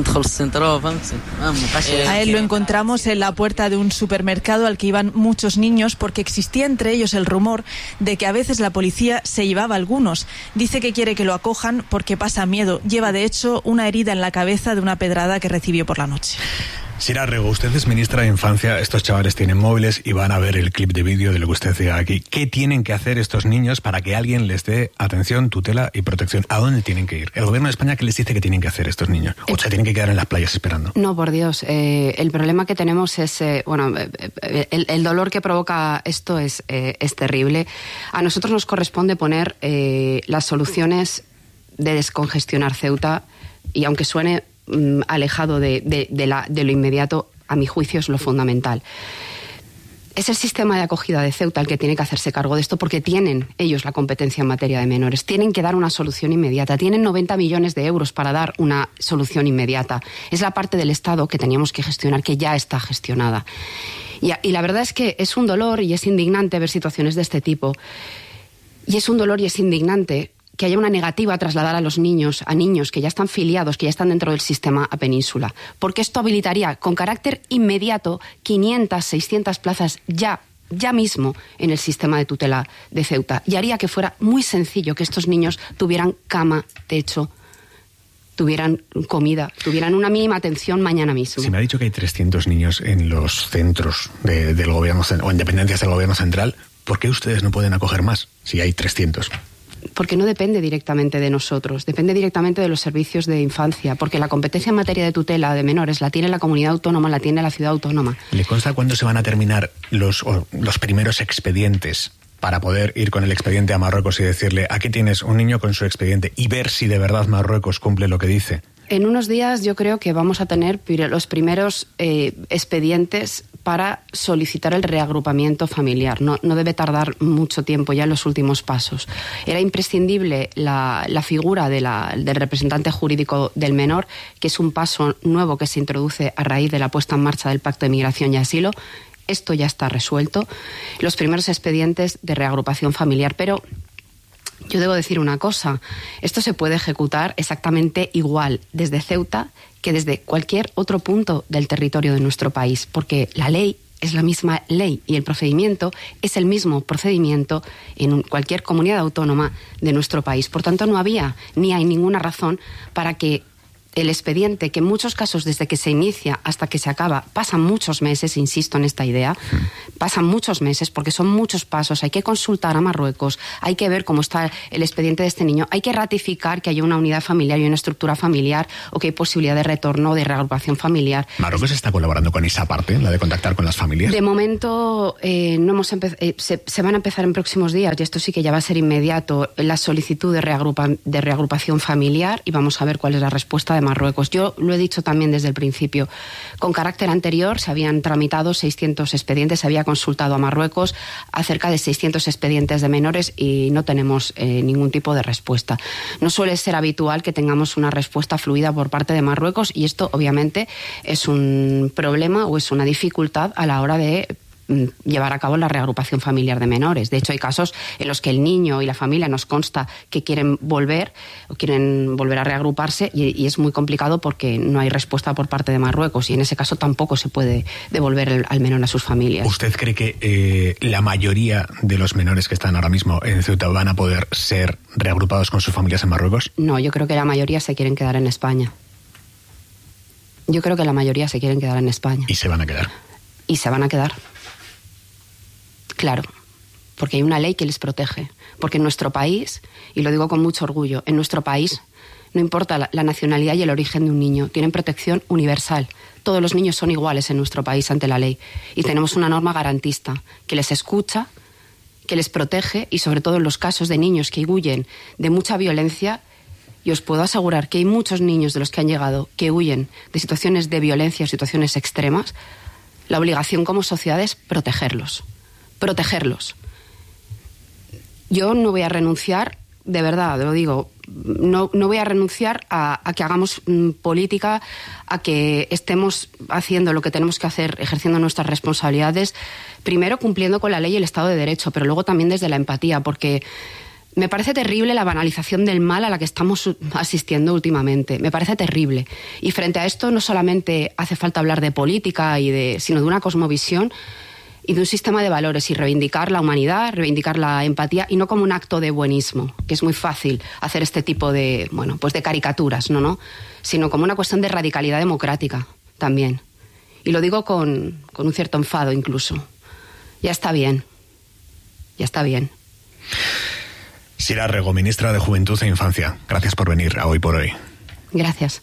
él lo encontramos en la puerta de un supermercado al que iban muchos niños porque existía entre ellos el rumor de que a veces la policía se llevaba a algunos. Dice que quiere que lo acojan porque pasa miedo. Lleva de hecho una herida en la cabeza de una pedrada que recibió por la noche. Sira Rego, usted es ministra de Infancia, estos chavales tienen móviles y van a ver el clip de vídeo de lo que usted diga aquí. ¿Qué tienen que hacer estos niños para que alguien les dé atención, tutela y protección? ¿A dónde tienen que ir? ¿El gobierno de España qué les dice que tienen que hacer estos niños? ¿O se tienen que quedar en las playas esperando? No, por Dios. Eh, el problema que tenemos es, eh, bueno, eh, el, el dolor que provoca esto es, eh, es terrible. A nosotros nos corresponde poner eh, las soluciones de descongestionar Ceuta, y aunque suene alejado de, de, de, la, de lo inmediato, a mi juicio es lo fundamental. Es el sistema de acogida de Ceuta el que tiene que hacerse cargo de esto, porque tienen ellos la competencia en materia de menores. Tienen que dar una solución inmediata. Tienen noventa millones de euros para dar una solución inmediata. Es la parte del Estado que teníamos que gestionar, que ya está gestionada. Y, y la verdad es que es un dolor y es indignante ver situaciones de este tipo. Y es un dolor y es indignante que haya una negativa a trasladar a los niños, a niños que ya están filiados, que ya están dentro del sistema a Península. Porque esto habilitaría con carácter inmediato quinientas, seiscientas plazas ya, ya mismo en el sistema de tutela de Ceuta. Y haría que fuera muy sencillo que estos niños tuvieran cama, techo, tuvieran comida, tuvieran una mínima atención mañana mismo. Si me ha dicho que hay trescientos niños en los centros de, del gobierno o en dependencias del gobierno central, ¿por qué ustedes no pueden acoger más si hay trescientos? Porque no depende directamente de nosotros, depende directamente de los servicios de infancia, porque la competencia en materia de tutela de menores la tiene la comunidad autónoma, la tiene la ciudad autónoma. ¿Le consta cuándo se van a terminar los, los primeros expedientes para poder ir con el expediente a Marruecos y decirle, aquí tienes un niño con su expediente, y ver si de verdad Marruecos cumple lo que dice? En unos días yo creo que vamos a tener los primeros eh, expedientes para solicitar el reagrupamiento familiar. No, no debe tardar mucho tiempo ya en los últimos pasos. Era imprescindible la, la figura de la, del representante jurídico del menor, que es un paso nuevo que se introduce a raíz de la puesta en marcha del Pacto de Migración y Asilo. Esto ya está resuelto. Los primeros expedientes de reagrupación familiar, pero yo debo decir una cosa, esto se puede ejecutar exactamente igual desde Ceuta que desde cualquier otro punto del territorio de nuestro país, porque la ley es la misma ley y el procedimiento es el mismo procedimiento en cualquier comunidad autónoma de nuestro país. Por tanto, no había ni hay ninguna razón para que el expediente, que en muchos casos desde que se inicia hasta que se acaba pasan muchos meses, insisto en esta idea, pasan muchos meses porque son muchos pasos, hay que consultar a Marruecos, hay que ver cómo está el expediente de este niño, hay que ratificar que haya una unidad familiar y una estructura familiar o que hay posibilidad de retorno o de reagrupación familiar. ¿Marruecos está colaborando con esa parte, la de contactar con las familias? De momento eh, no hemos empe- eh, se, se van a empezar en próximos días, y esto sí que ya va a ser inmediato, la solicitud de, reagrupa- de reagrupación familiar, y vamos a ver cuál es la respuesta de Marruecos. Yo lo he dicho también desde el principio. Con carácter anterior se habían tramitado seiscientos expedientes, se había consultado a Marruecos acerca de seiscientos expedientes de menores y no tenemos eh, ningún tipo de respuesta. No suele ser habitual que tengamos una respuesta fluida por parte de Marruecos y esto obviamente es un problema o es una dificultad a la hora de llevar a cabo la reagrupación familiar de menores. De hecho, hay casos en los que el niño y la familia nos consta que quieren volver o quieren volver a reagruparse y, y es muy complicado porque no hay respuesta por parte de Marruecos y en ese caso tampoco se puede devolver el, al menor a sus familias. ¿Usted cree que eh, la mayoría de los menores que están ahora mismo en Ceuta van a poder ser reagrupados con sus familias en Marruecos? No, yo creo que la mayoría se quieren quedar en España. Yo creo que la mayoría se quieren quedar en España. ¿Y se van a quedar? Y se van a quedar. Claro, porque hay una ley que les protege. Porque en nuestro país, y lo digo con mucho orgullo, en nuestro país no importa la, la nacionalidad y el origen de un niño, tienen protección universal. Todos los niños son iguales en nuestro país ante la ley. Y tenemos una norma garantista que les escucha, que les protege y sobre todo en los casos de niños que huyen de mucha violencia. Y os puedo asegurar que hay muchos niños de los que han llegado que huyen de situaciones de violencia o situaciones extremas. La obligación como sociedad es protegerlos. Protegerlos. Yo no voy a renunciar, de verdad, lo digo, no, no voy a renunciar a, a que hagamos mm, política, a que estemos haciendo lo que tenemos que hacer, ejerciendo nuestras responsabilidades, primero cumpliendo con la ley y el Estado de Derecho, pero luego también desde la empatía, porque me parece terrible la banalización del mal a la que estamos asistiendo últimamente. Me parece terrible. Y frente a esto no solamente hace falta hablar de política, y de, sino de una cosmovisión y de un sistema de valores y reivindicar la humanidad, reivindicar la empatía y no como un acto de buenismo, que es muy fácil hacer este tipo de, bueno, pues de caricaturas, ¿no? ¿no? Sino como una cuestión de radicalidad democrática también. Y lo digo con, con un cierto enfado incluso. Ya está bien. Ya está bien. Sira Rego, ministra de Juventud e Infancia, gracias por venir a Hoy por Hoy. Gracias.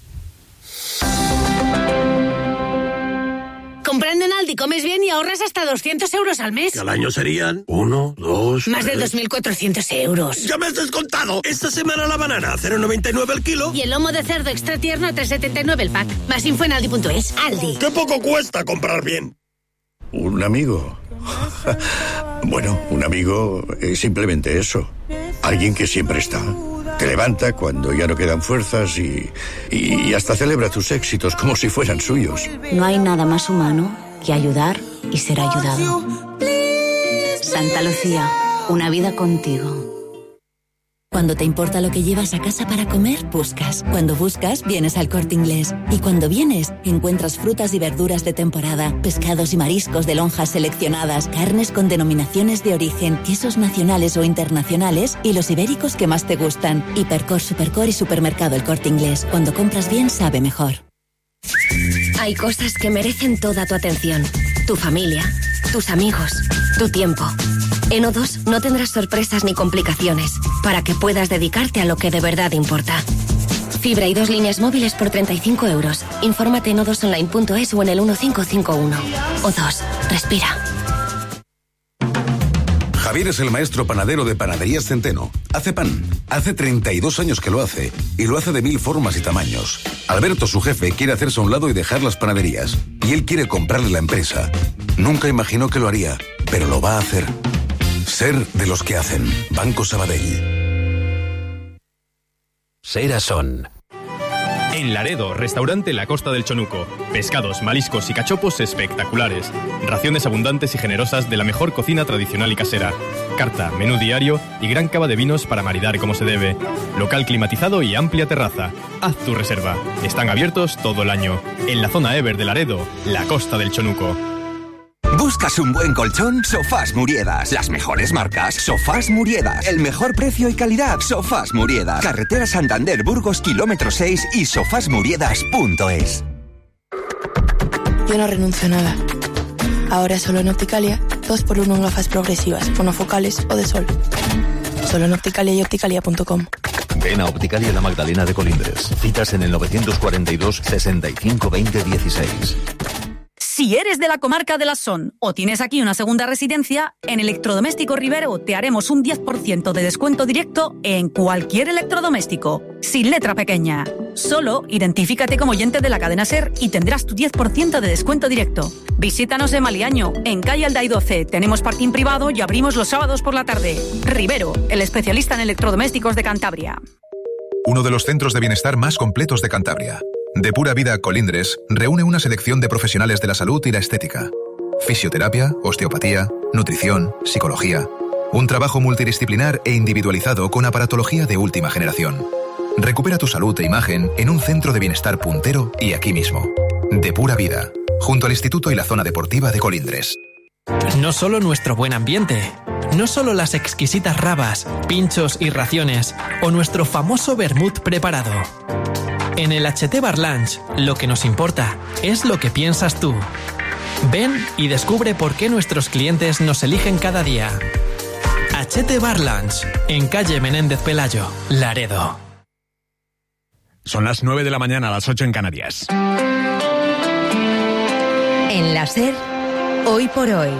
Comprando en Aldi comes bien y ahorras hasta doscientos euros al mes. Que al año serían uno, dos... Más de tres... dos mil cuatrocientos euros. ¡Ya me has descontado! Esta semana la banana a cero coma noventa y nueve el kilo. Y el lomo de cerdo extra tierno a tres setenta y nueve el pack. Más info en aldi punto es. Aldi. ¡Qué poco cuesta comprar bien! Un amigo. Bueno, un amigo es simplemente eso. Alguien que siempre está. Te levanta cuando ya no quedan fuerzas y, y hasta celebra tus éxitos como si fueran suyos. No hay nada más humano que ayudar y ser ayudado. Santa Lucía, una vida contigo. Cuando te importa lo que llevas a casa para comer, buscas. Cuando buscas, vienes al Corte Inglés. Y cuando vienes, encuentras frutas y verduras de temporada, pescados y mariscos de lonjas seleccionadas, carnes con denominaciones de origen, quesos nacionales o internacionales y los ibéricos que más te gustan. Hipercor, Supercor y Supermercado El Corte Inglés. Cuando compras bien, sabe mejor. Hay cosas que merecen toda tu atención. Tu familia, tus amigos, tu tiempo. En O dos no tendrás sorpresas ni complicaciones para que puedas dedicarte a lo que de verdad importa. Fibra y dos líneas móviles por treinta y cinco euros. Infórmate en o dos online punto es o en el uno cinco cinco uno. O dos, respira. Javier es el maestro panadero de Panaderías Centeno. Hace pan. Hace treinta y dos años que lo hace. Y lo hace de mil formas y tamaños. Alberto, su jefe, quiere hacerse a un lado y dejar las panaderías. Y él quiere comprarle la empresa. Nunca imaginó que lo haría, pero lo va a hacer. Ser de los que hacen. Banco Sabadell. Serasón. En Laredo, restaurante La Costa del Chonuco. Pescados, mariscos y cachopos espectaculares. Raciones abundantes y generosas de la mejor cocina tradicional y casera. Carta, menú diario y gran cava de vinos para maridar como se debe. Local climatizado y amplia terraza. Haz tu reserva. Están abiertos todo el año. En la zona Ever de Laredo, La Costa del Chonuco. ¿Buscas un buen colchón? Sofás Muriedas. Las mejores marcas. Sofás Muriedas. El mejor precio y calidad. Sofás Muriedas. Carretera Santander Burgos, kilómetro seis y sofás muriedas punto es. Yo no renuncio a nada. Ahora solo en Opticalia, dos por uno en gafas progresivas, monofocales o de sol. Solo en Opticalia y opticalia punto com. Ven a Opticalia La Magdalena de Colindres. Citas en el novecientos cuarenta y dos, sesenta y cinco, veinte, dieciséis. Si eres de la comarca de la Son o tienes aquí una segunda residencia, en Electrodoméstico Rivero te haremos un diez por ciento de descuento directo en cualquier electrodoméstico, sin letra pequeña. Solo identifícate como oyente de la cadena SER y tendrás tu diez por ciento de descuento directo. Visítanos en Maliaño, en calle Alday doce. Tenemos parking privado y abrimos los sábados por la tarde. Rivero, el especialista en electrodomésticos de Cantabria. Uno de los centros de bienestar más completos de Cantabria. De Pura Vida Colindres reúne una selección de profesionales de la salud y la estética. Fisioterapia, osteopatía, nutrición, psicología. Un trabajo multidisciplinar e individualizado con aparatología de última generación. Recupera tu salud e imagen en un centro de bienestar puntero y aquí mismo. De Pura Vida, junto al Instituto y la Zona Deportiva de Colindres. No solo nuestro buen ambiente, no solo las exquisitas rabas, pinchos y raciones, o nuestro famoso vermut preparado. En el H T Bar Lunch, lo que nos importa es lo que piensas tú. Ven y descubre por qué nuestros clientes nos eligen cada día. H T Bar Lunch, en calle Menéndez Pelayo, Laredo. Son las nueve de la mañana, a las ocho en Canarias. En la SER, hoy por hoy.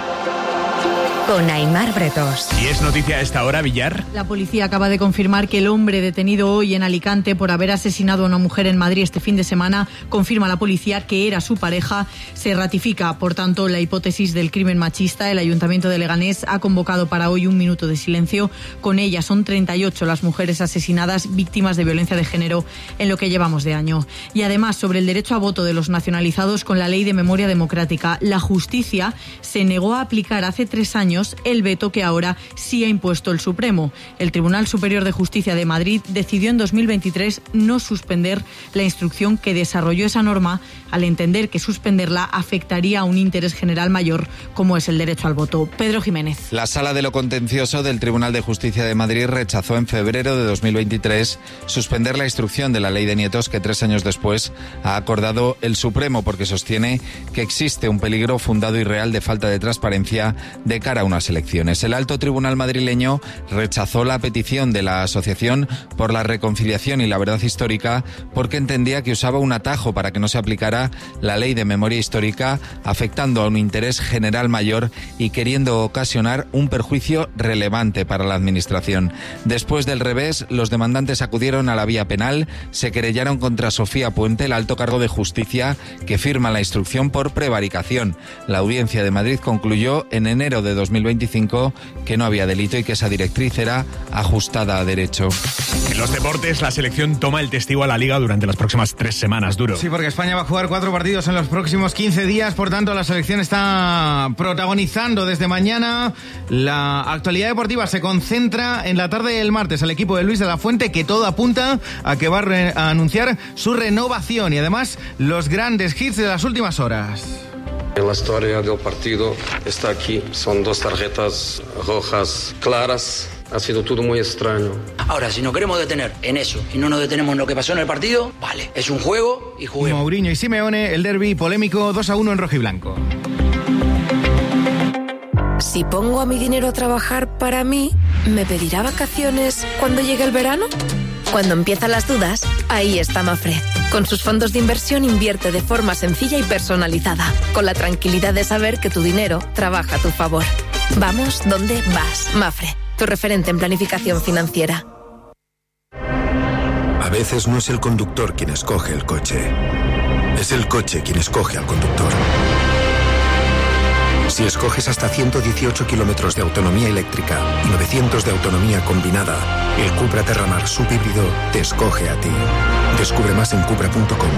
Con Aimar Bretos. Y es noticia a esta hora, Villar. La policía acaba de confirmar que el hombre detenido hoy en Alicante por haber asesinado a una mujer en Madrid este fin de semana, confirma la policía que era su pareja. Se ratifica, por tanto, la hipótesis del crimen machista. El Ayuntamiento de Leganés ha convocado para hoy un minuto de silencio. Con ella son treinta y ocho las mujeres asesinadas víctimas de violencia de género en lo que llevamos de año. Y además, sobre el derecho a voto de los nacionalizados con la Ley de Memoria Democrática, la justicia se negó a aplicar hace tres años el veto que ahora sí ha impuesto el Supremo. El Tribunal Superior de Justicia de Madrid decidió en dos mil veintitrés no suspender la instrucción que desarrolló esa norma, al entender que suspenderla afectaría a un interés general mayor, como es el derecho al voto. Pedro Jiménez. La Sala de lo Contencioso del Tribunal de Justicia de Madrid rechazó en febrero de dos mil veintitrés suspender la instrucción de la Ley de Nietos que tres años después ha acordado el Supremo, porque sostiene que existe un peligro fundado y real de falta de transparencia de cara a unas elecciones. El alto tribunal madrileño rechazó la petición de la Asociación por la Reconciliación y la Verdad Histórica porque entendía que usaba un atajo para que no se aplicara la Ley de Memoria Histórica, afectando a un interés general mayor y queriendo ocasionar un perjuicio relevante para la Administración. Después del revés, los demandantes acudieron a la vía penal, se querellaron contra Sofía Puente, el alto cargo de justicia que firma la instrucción por prevaricación. La Audiencia de Madrid concluyó en enero de dos mil veinticinco que no había delito y que esa directriz era ajustada a derecho. En los deportes, la selección toma el testigo a la Liga durante las próximas tres semanas, Duro. Sí, porque España va a jugar cuatro partidos en los próximos quince días, por tanto la selección está protagonizando desde mañana. La actualidad deportiva se concentra en la tarde del martes al equipo de Luis de la Fuente, que todo apunta a que va a, re- a anunciar su renovación y además los grandes hits de las últimas horas. La historia del partido está aquí. Son dos tarjetas rojas claras. Ha sido todo muy extraño. Ahora, si nos queremos detener en eso y no nos detenemos en lo que pasó en el partido, vale, es un juego y juguemos. Mourinho y Simeone, el derbi polémico dos a uno en rojiblanco. Si pongo a mi dinero a trabajar para mí, ¿me pedirá vacaciones cuando llegue el verano? Cuando empiezan las dudas, ahí está Mafre. Con sus fondos de inversión invierte de forma sencilla y personalizada, con la tranquilidad de saber que tu dinero trabaja a tu favor. Vamos donde vas. Mafre, tu referente en planificación financiera. A veces no es el conductor quien escoge el coche, es el coche quien escoge al conductor. Si escoges hasta ciento dieciocho kilómetros de autonomía eléctrica y novecientos de autonomía combinada, el Cupra Terramar subhíbrido te escoge a ti. Descubre más en cupra punto com.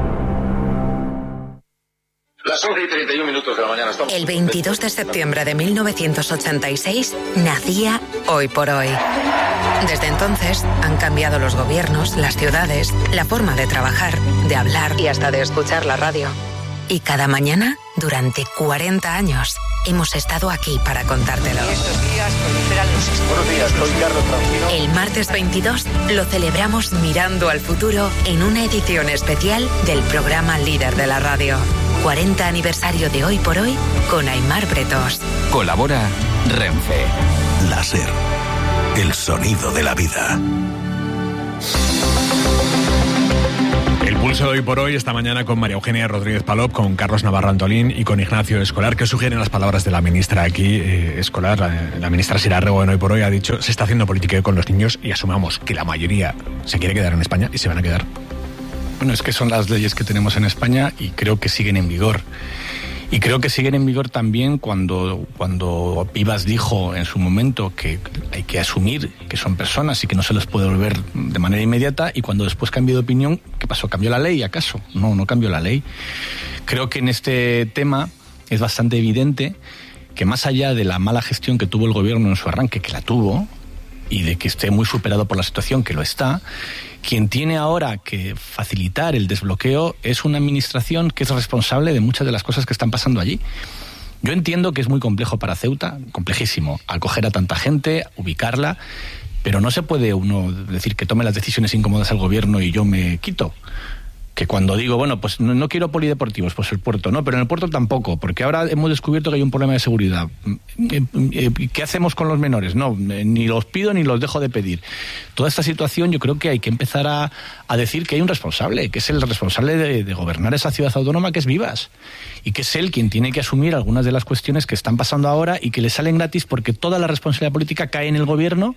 Las once y treinta y un minutos de la mañana estamos... El veintidós de septiembre de mil novecientos ochenta y seis nacía Hoy por Hoy. Desde entonces han cambiado los gobiernos, las ciudades, la forma de trabajar, de hablar y hasta de escuchar la radio. Y cada mañana, durante cuarenta años, hemos estado aquí para contártelo. Buenos días, soy Carlos Tranquilo. El martes veintidós lo celebramos mirando al futuro en una edición especial del programa líder de la radio. cuarenta aniversario de Hoy por Hoy con Aimar Bretos. Colabora Renfe. Láser. El sonido de la vida. El pulso de Hoy por Hoy esta mañana con María Eugenia Rodríguez Palop, con Carlos Navarro Antolín y con Ignacio Escolar. ¿Qué sugieren las palabras de la ministra aquí? Eh, Escolar, la, la ministra Sira Rego en Hoy por Hoy ha dicho: se está haciendo política con los niños y asumamos que la mayoría se quiere quedar en España y se van a quedar. Bueno, es que son las leyes que tenemos en España y creo que siguen en vigor. Y creo que siguen en vigor también cuando, cuando Vivas dijo en su momento que hay que asumir que son personas y que no se les puede volver de manera inmediata, y cuando después cambió de opinión, ¿qué pasó? ¿Cambió la ley acaso? No, no cambió la ley. Creo que en este tema es bastante evidente que más allá de la mala gestión que tuvo el gobierno en su arranque, que la tuvo, y de que esté muy superado por la situación, que lo está, quien tiene ahora que facilitar el desbloqueo es una administración que es responsable de muchas de las cosas que están pasando allí. Yo entiendo que es muy complejo para Ceuta, complejísimo, acoger a tanta gente, ubicarla, pero no se puede uno decir que tome las decisiones incómodas al gobierno y yo me quito. Que cuando digo, bueno, pues no, no quiero polideportivos, pues el puerto no, pero en el puerto tampoco, porque ahora hemos descubierto que hay un problema de seguridad. ¿Qué hacemos con los menores? No, ni los pido ni los dejo de pedir. Toda esta situación yo creo que hay que empezar a, a decir que hay un responsable, que es el responsable de, de gobernar esa ciudad autónoma, que es Vivas, y que es él quien tiene que asumir algunas de las cuestiones que están pasando ahora y que le salen gratis porque toda la responsabilidad política cae en el gobierno.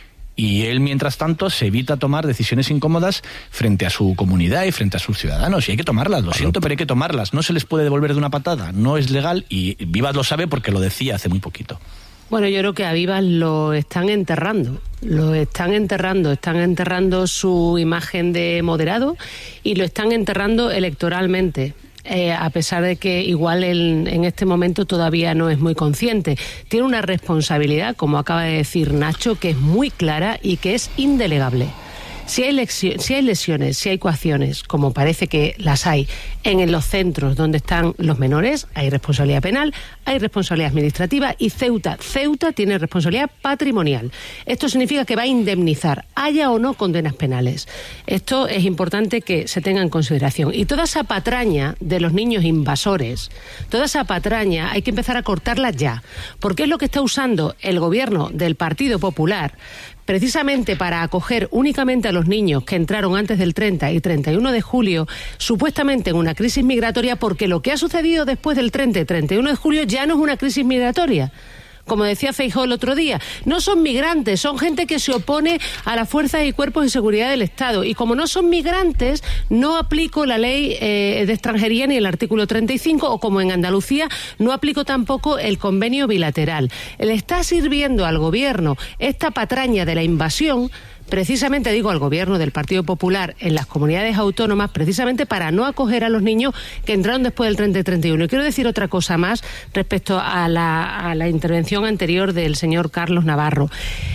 Y él, mientras tanto, se evita tomar decisiones incómodas frente a su comunidad y frente a sus ciudadanos. Y hay que tomarlas, lo siento, pero hay que tomarlas. No se les puede devolver de una patada, no es legal, y Vivas lo sabe porque lo decía hace muy poquito. Bueno, yo creo que a Vivas lo están enterrando, lo están enterrando, están enterrando su imagen de moderado y lo están enterrando electoralmente. Eh, a pesar de que igual él en este momento todavía no es muy consciente. Tiene una responsabilidad, como acaba de decir Nacho, que es muy clara y que es indelegable. Si hay, lección, si hay lesiones, si hay coacciones, como parece que las hay en los centros donde están los menores, hay responsabilidad penal, hay responsabilidad administrativa y Ceuta, Ceuta tiene responsabilidad patrimonial. Esto significa que va a indemnizar, haya o no condenas penales. Esto es importante que se tenga en consideración. Y toda esa patraña de los niños invasores, toda esa patraña hay que empezar a cortarla ya, porque es lo que está usando el gobierno del Partido Popular precisamente para acoger únicamente a los niños que entraron antes del treinta y treinta y uno de julio, supuestamente en una crisis migratoria, porque lo que ha sucedido después del treinta y treinta y uno de julio ya no es una crisis migratoria. Como decía Feijóo el otro día, no son migrantes, son gente que se opone a las fuerzas y cuerpos de seguridad del Estado. Y como no son migrantes, no aplico la ley eh, de extranjería ni el artículo treinta y cinco, o como en Andalucía, no aplico tampoco el convenio bilateral. Le está sirviendo al gobierno esta patraña de la invasión, precisamente digo al gobierno del Partido Popular en las comunidades autónomas, precisamente para no acoger a los niños que entraron después del treinta y treinta y uno. Y quiero decir otra cosa más respecto a la, a la intervención anterior del señor Carlos Navarro.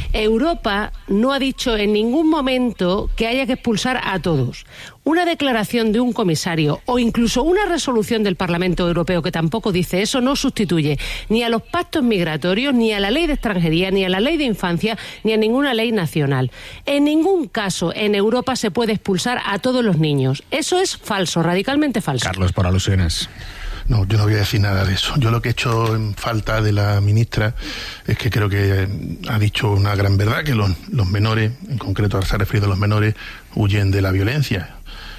Europa no ha dicho en ningún momento que haya que expulsar a todos. Una declaración de un comisario o incluso una resolución del Parlamento Europeo que tampoco dice eso no sustituye ni a los pactos migratorios, ni a la ley de extranjería, ni a la ley de infancia, ni a ninguna ley nacional. En ningún caso en Europa se puede expulsar a todos los niños. Eso es falso, radicalmente falso. Carlos, por alusiones. No, yo no voy a decir nada de eso. Yo lo que he hecho en falta de la ministra es que creo que ha dicho una gran verdad, que los, los menores, en concreto ahora se ha referido a los menores, huyen de la violencia.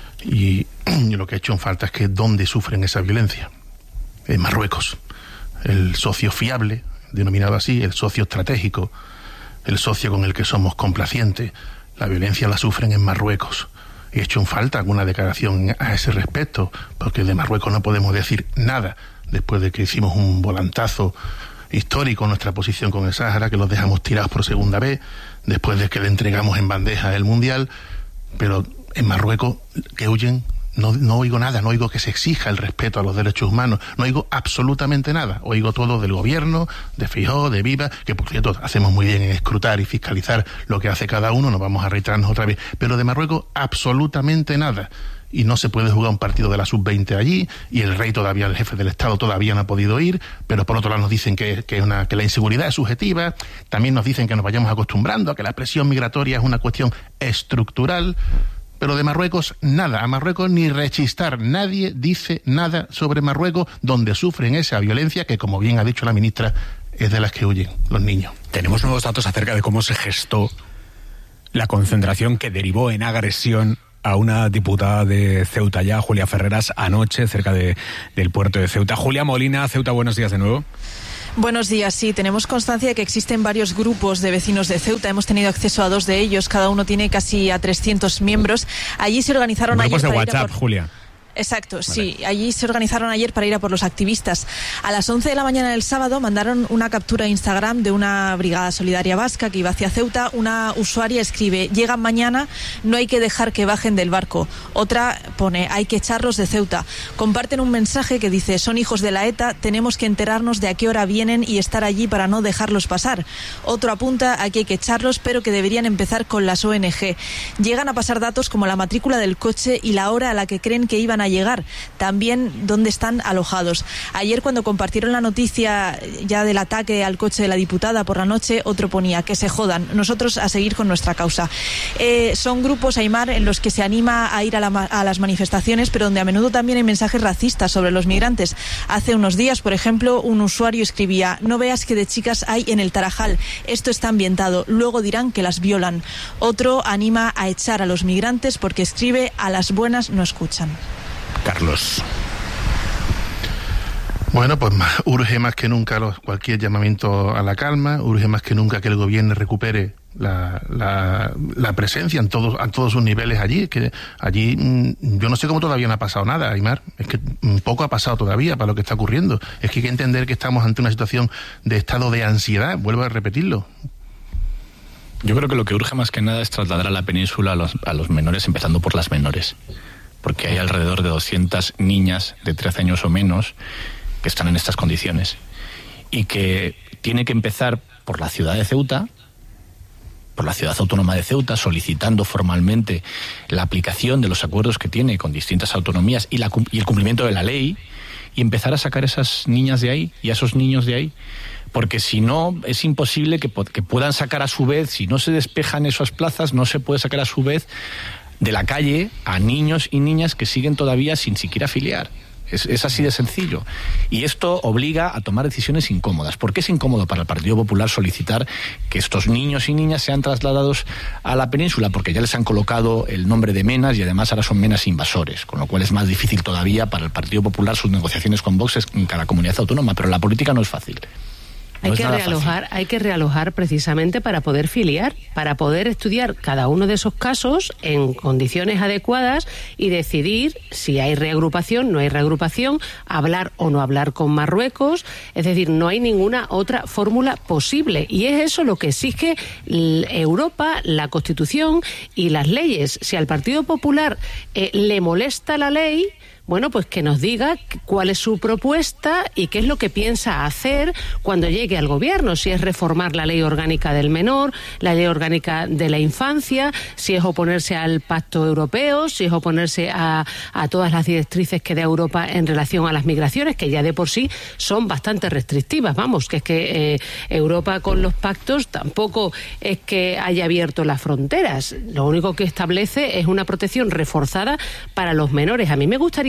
Y yo lo que he hecho en falta es que ¿dónde sufren esa violencia? En Marruecos. El socio fiable, denominado así, el socio estratégico, el socio con el que somos complacientes. La violencia la sufren en Marruecos. he hecho en falta alguna declaración a ese respecto, porque de Marruecos no podemos decir nada después de que hicimos un volantazo histórico en nuestra posición con el Sáhara, que los dejamos tirados por segunda vez, después de que le entregamos en bandeja el Mundial, pero en Marruecos que huyen, no, no oigo nada, no oigo que se exija el respeto a los derechos humanos, no oigo absolutamente nada, oigo todo del gobierno, de Feijóo, de Viva, que por cierto hacemos muy bien en escrutar y fiscalizar lo que hace cada uno, no vamos a reiterarnos otra vez, pero de Marruecos absolutamente nada. Y no se puede jugar un partido de la sub veinte allí, y el rey todavía, el jefe del Estado todavía no ha podido ir, pero por otro lado nos dicen que, que, una, que la inseguridad es subjetiva, también nos dicen que nos vayamos acostumbrando a que la presión migratoria es una cuestión estructural, pero de Marruecos nada, a Marruecos ni rechistar, nadie dice nada sobre Marruecos, donde sufren esa violencia que, como bien ha dicho la ministra, es de las que huyen los niños. Tenemos nuevos datos acerca de cómo se gestó la concentración que derivó en agresión a una diputada de Ceuta ya, Julia Ferreras, anoche cerca de, del puerto de Ceuta. Julia Molina, Ceuta, buenos días de nuevo. Buenos días, sí, tenemos constancia de que existen varios grupos de vecinos de Ceuta, hemos tenido acceso a dos de ellos, cada uno tiene casi a trescientos miembros. Allí se organizaron grupos ayer de WhatsApp, por... Julia. Exacto, vale. Sí. Allí se organizaron ayer para ir a por los activistas. A las once de la mañana del sábado mandaron una captura a Instagram de una brigada solidaria vasca que iba hacia Ceuta. Una usuaria escribe: llegan mañana, no hay que dejar que bajen del barco. Otra pone: hay que echarlos de Ceuta. Comparten un mensaje que dice: son hijos de la ETA, tenemos que enterarnos de a qué hora vienen y estar allí para no dejarlos pasar. Otro apunta a que hay que echarlos, pero que deberían empezar con las O N G. Llegan a pasar datos como la matrícula del coche y la hora a la que creen que iban a llegar, también dónde están alojados. Ayer, cuando compartieron la noticia ya del ataque al coche de la diputada por la noche, otro ponía: que se jodan, nosotros a seguir con nuestra causa. Eh, son grupos, Aimar, en los que se anima a ir a, la, a las manifestaciones, pero donde a menudo también hay mensajes racistas sobre los migrantes. Hace unos días, por ejemplo, un usuario escribía: no veas que de chicas hay en el Tarajal, esto está ambientado, luego dirán que las violan. Otro anima a echar a los migrantes porque escribe: a las buenas no escuchan. Carlos. Bueno, pues más, urge más que nunca los, cualquier llamamiento a la calma, urge más que nunca que el gobierno recupere la, la, la presencia en todos, a todos sus niveles allí, que allí yo no sé cómo todavía no ha pasado nada, Aimar, es que poco ha pasado todavía para lo que está ocurriendo, es que hay que entender que estamos ante una situación de estado de ansiedad, vuelvo a repetirlo. Yo creo que lo que urge más que nada es trasladar a la península a los, a los menores, empezando por las menores, porque hay alrededor de doscientas niñas de trece años o menos que están en estas condiciones y que tiene que empezar por la ciudad de Ceuta, por la ciudad autónoma de Ceuta, solicitando formalmente la aplicación de los acuerdos que tiene con distintas autonomías y, la, y el cumplimiento de la ley, y empezar a sacar a esas niñas de ahí y a esos niños de ahí, porque si no es imposible que, que puedan sacar a su vez, si no se despejan esas plazas, no se puede sacar a su vez de la calle a niños y niñas que siguen todavía sin siquiera afiliar. Es, es así de sencillo. Y esto obliga a tomar decisiones incómodas. ¿Por qué es incómodo para el Partido Popular solicitar que estos niños y niñas sean trasladados a la península? Porque ya les han colocado el nombre de menas y además ahora son menas invasores, con lo cual es más difícil todavía para el Partido Popular sus negociaciones con Vox en cada comunidad autónoma. Pero la política no es fácil. Hay que realojar, hay que realojar precisamente para poder filiar, para poder estudiar cada uno de esos casos en condiciones adecuadas y decidir si hay reagrupación, no hay reagrupación, hablar o no hablar con Marruecos. Es decir, no hay ninguna otra fórmula posible. Y es eso lo que exige Europa, la Constitución y las leyes. Si al Partido Popular eh, le molesta la ley, bueno, pues que nos diga cuál es su propuesta y qué es lo que piensa hacer cuando llegue al gobierno, si es reformar la ley orgánica del menor, la ley orgánica de la infancia, si es oponerse al pacto europeo, si es oponerse a, a todas las directrices que da Europa en relación a las migraciones, que ya de por sí son bastante restrictivas. Vamos, que es que eh, Europa con los pactos tampoco es que haya abierto las fronteras. Lo único que establece es una protección reforzada para los menores. A mí me gustaría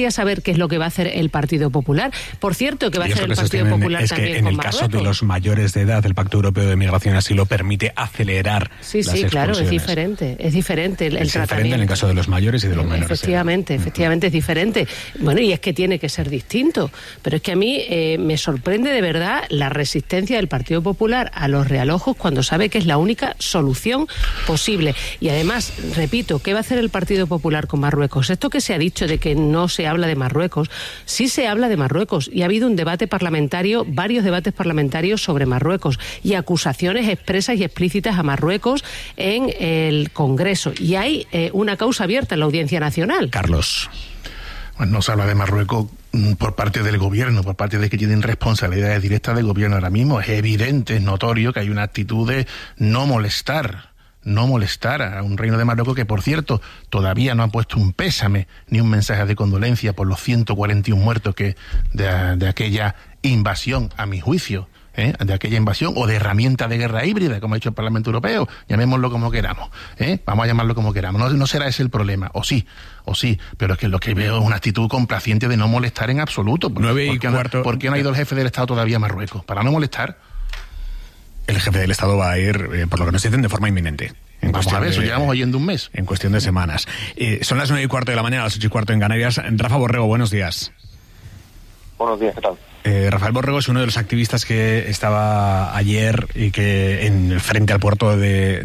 gustaría saber qué es lo que va a hacer el Partido Popular. Por cierto, que va a hacer el Partido Popular es también que en con el Marruecos. caso de los mayores de edad, el Pacto Europeo de Migración así lo permite acelerar Sí, las sí, claro, es expulsiones. diferente, es diferente el, el Es diferente tratamiento. en el caso de los mayores y de los menores. Efectivamente, efectivamente es diferente. Bueno, y es que tiene que ser distinto. Pero es que a mí eh, me sorprende de verdad la resistencia del Partido Popular a los realojos cuando sabe que es la única solución posible. Y además, repito, ¿qué va a hacer el Partido Popular con Marruecos? Esto que se ha dicho de que no se habla de Marruecos, sí se habla de Marruecos. Y ha habido un debate parlamentario, varios debates parlamentarios sobre Marruecos y acusaciones expresas y explícitas a Marruecos en el Congreso. Y hay eh, una causa abierta en la Audiencia Nacional. Carlos. Bueno, no se habla de Marruecos por parte del gobierno, por parte de que tienen responsabilidades directas del gobierno ahora mismo. Es evidente, es notorio que hay una actitud de no molestar, no molestar a un reino de Marruecos que, por cierto, todavía no ha puesto un pésame ni un mensaje de condolencia por los ciento cuarenta y uno muertos que de, de aquella invasión, a mi juicio, ¿eh? de aquella invasión o de herramienta de guerra híbrida, como ha dicho el Parlamento Europeo, llamémoslo como queramos, ¿eh? vamos a llamarlo como queramos, no, no será ese el problema, o sí, o sí, pero es que lo que veo es una actitud complaciente de no molestar en absoluto. Nueve y ¿Por qué, cuarto. no, ¿Por qué no ha ido el jefe del Estado todavía a Marruecos? ¿Para no molestar? El jefe del Estado va a ir, eh, por lo que nos dicen, de forma inminente. En Vamos a ver, eso de, llevamos oyendo un mes. En cuestión de semanas. Eh, son las nueve y cuarto de la mañana, las ocho y cuarto en Canarias. Rafa Borrego, buenos días. Buenos días, ¿qué tal? Eh, Rafael Borrego es uno de los activistas que estaba ayer y que en frente al puerto de,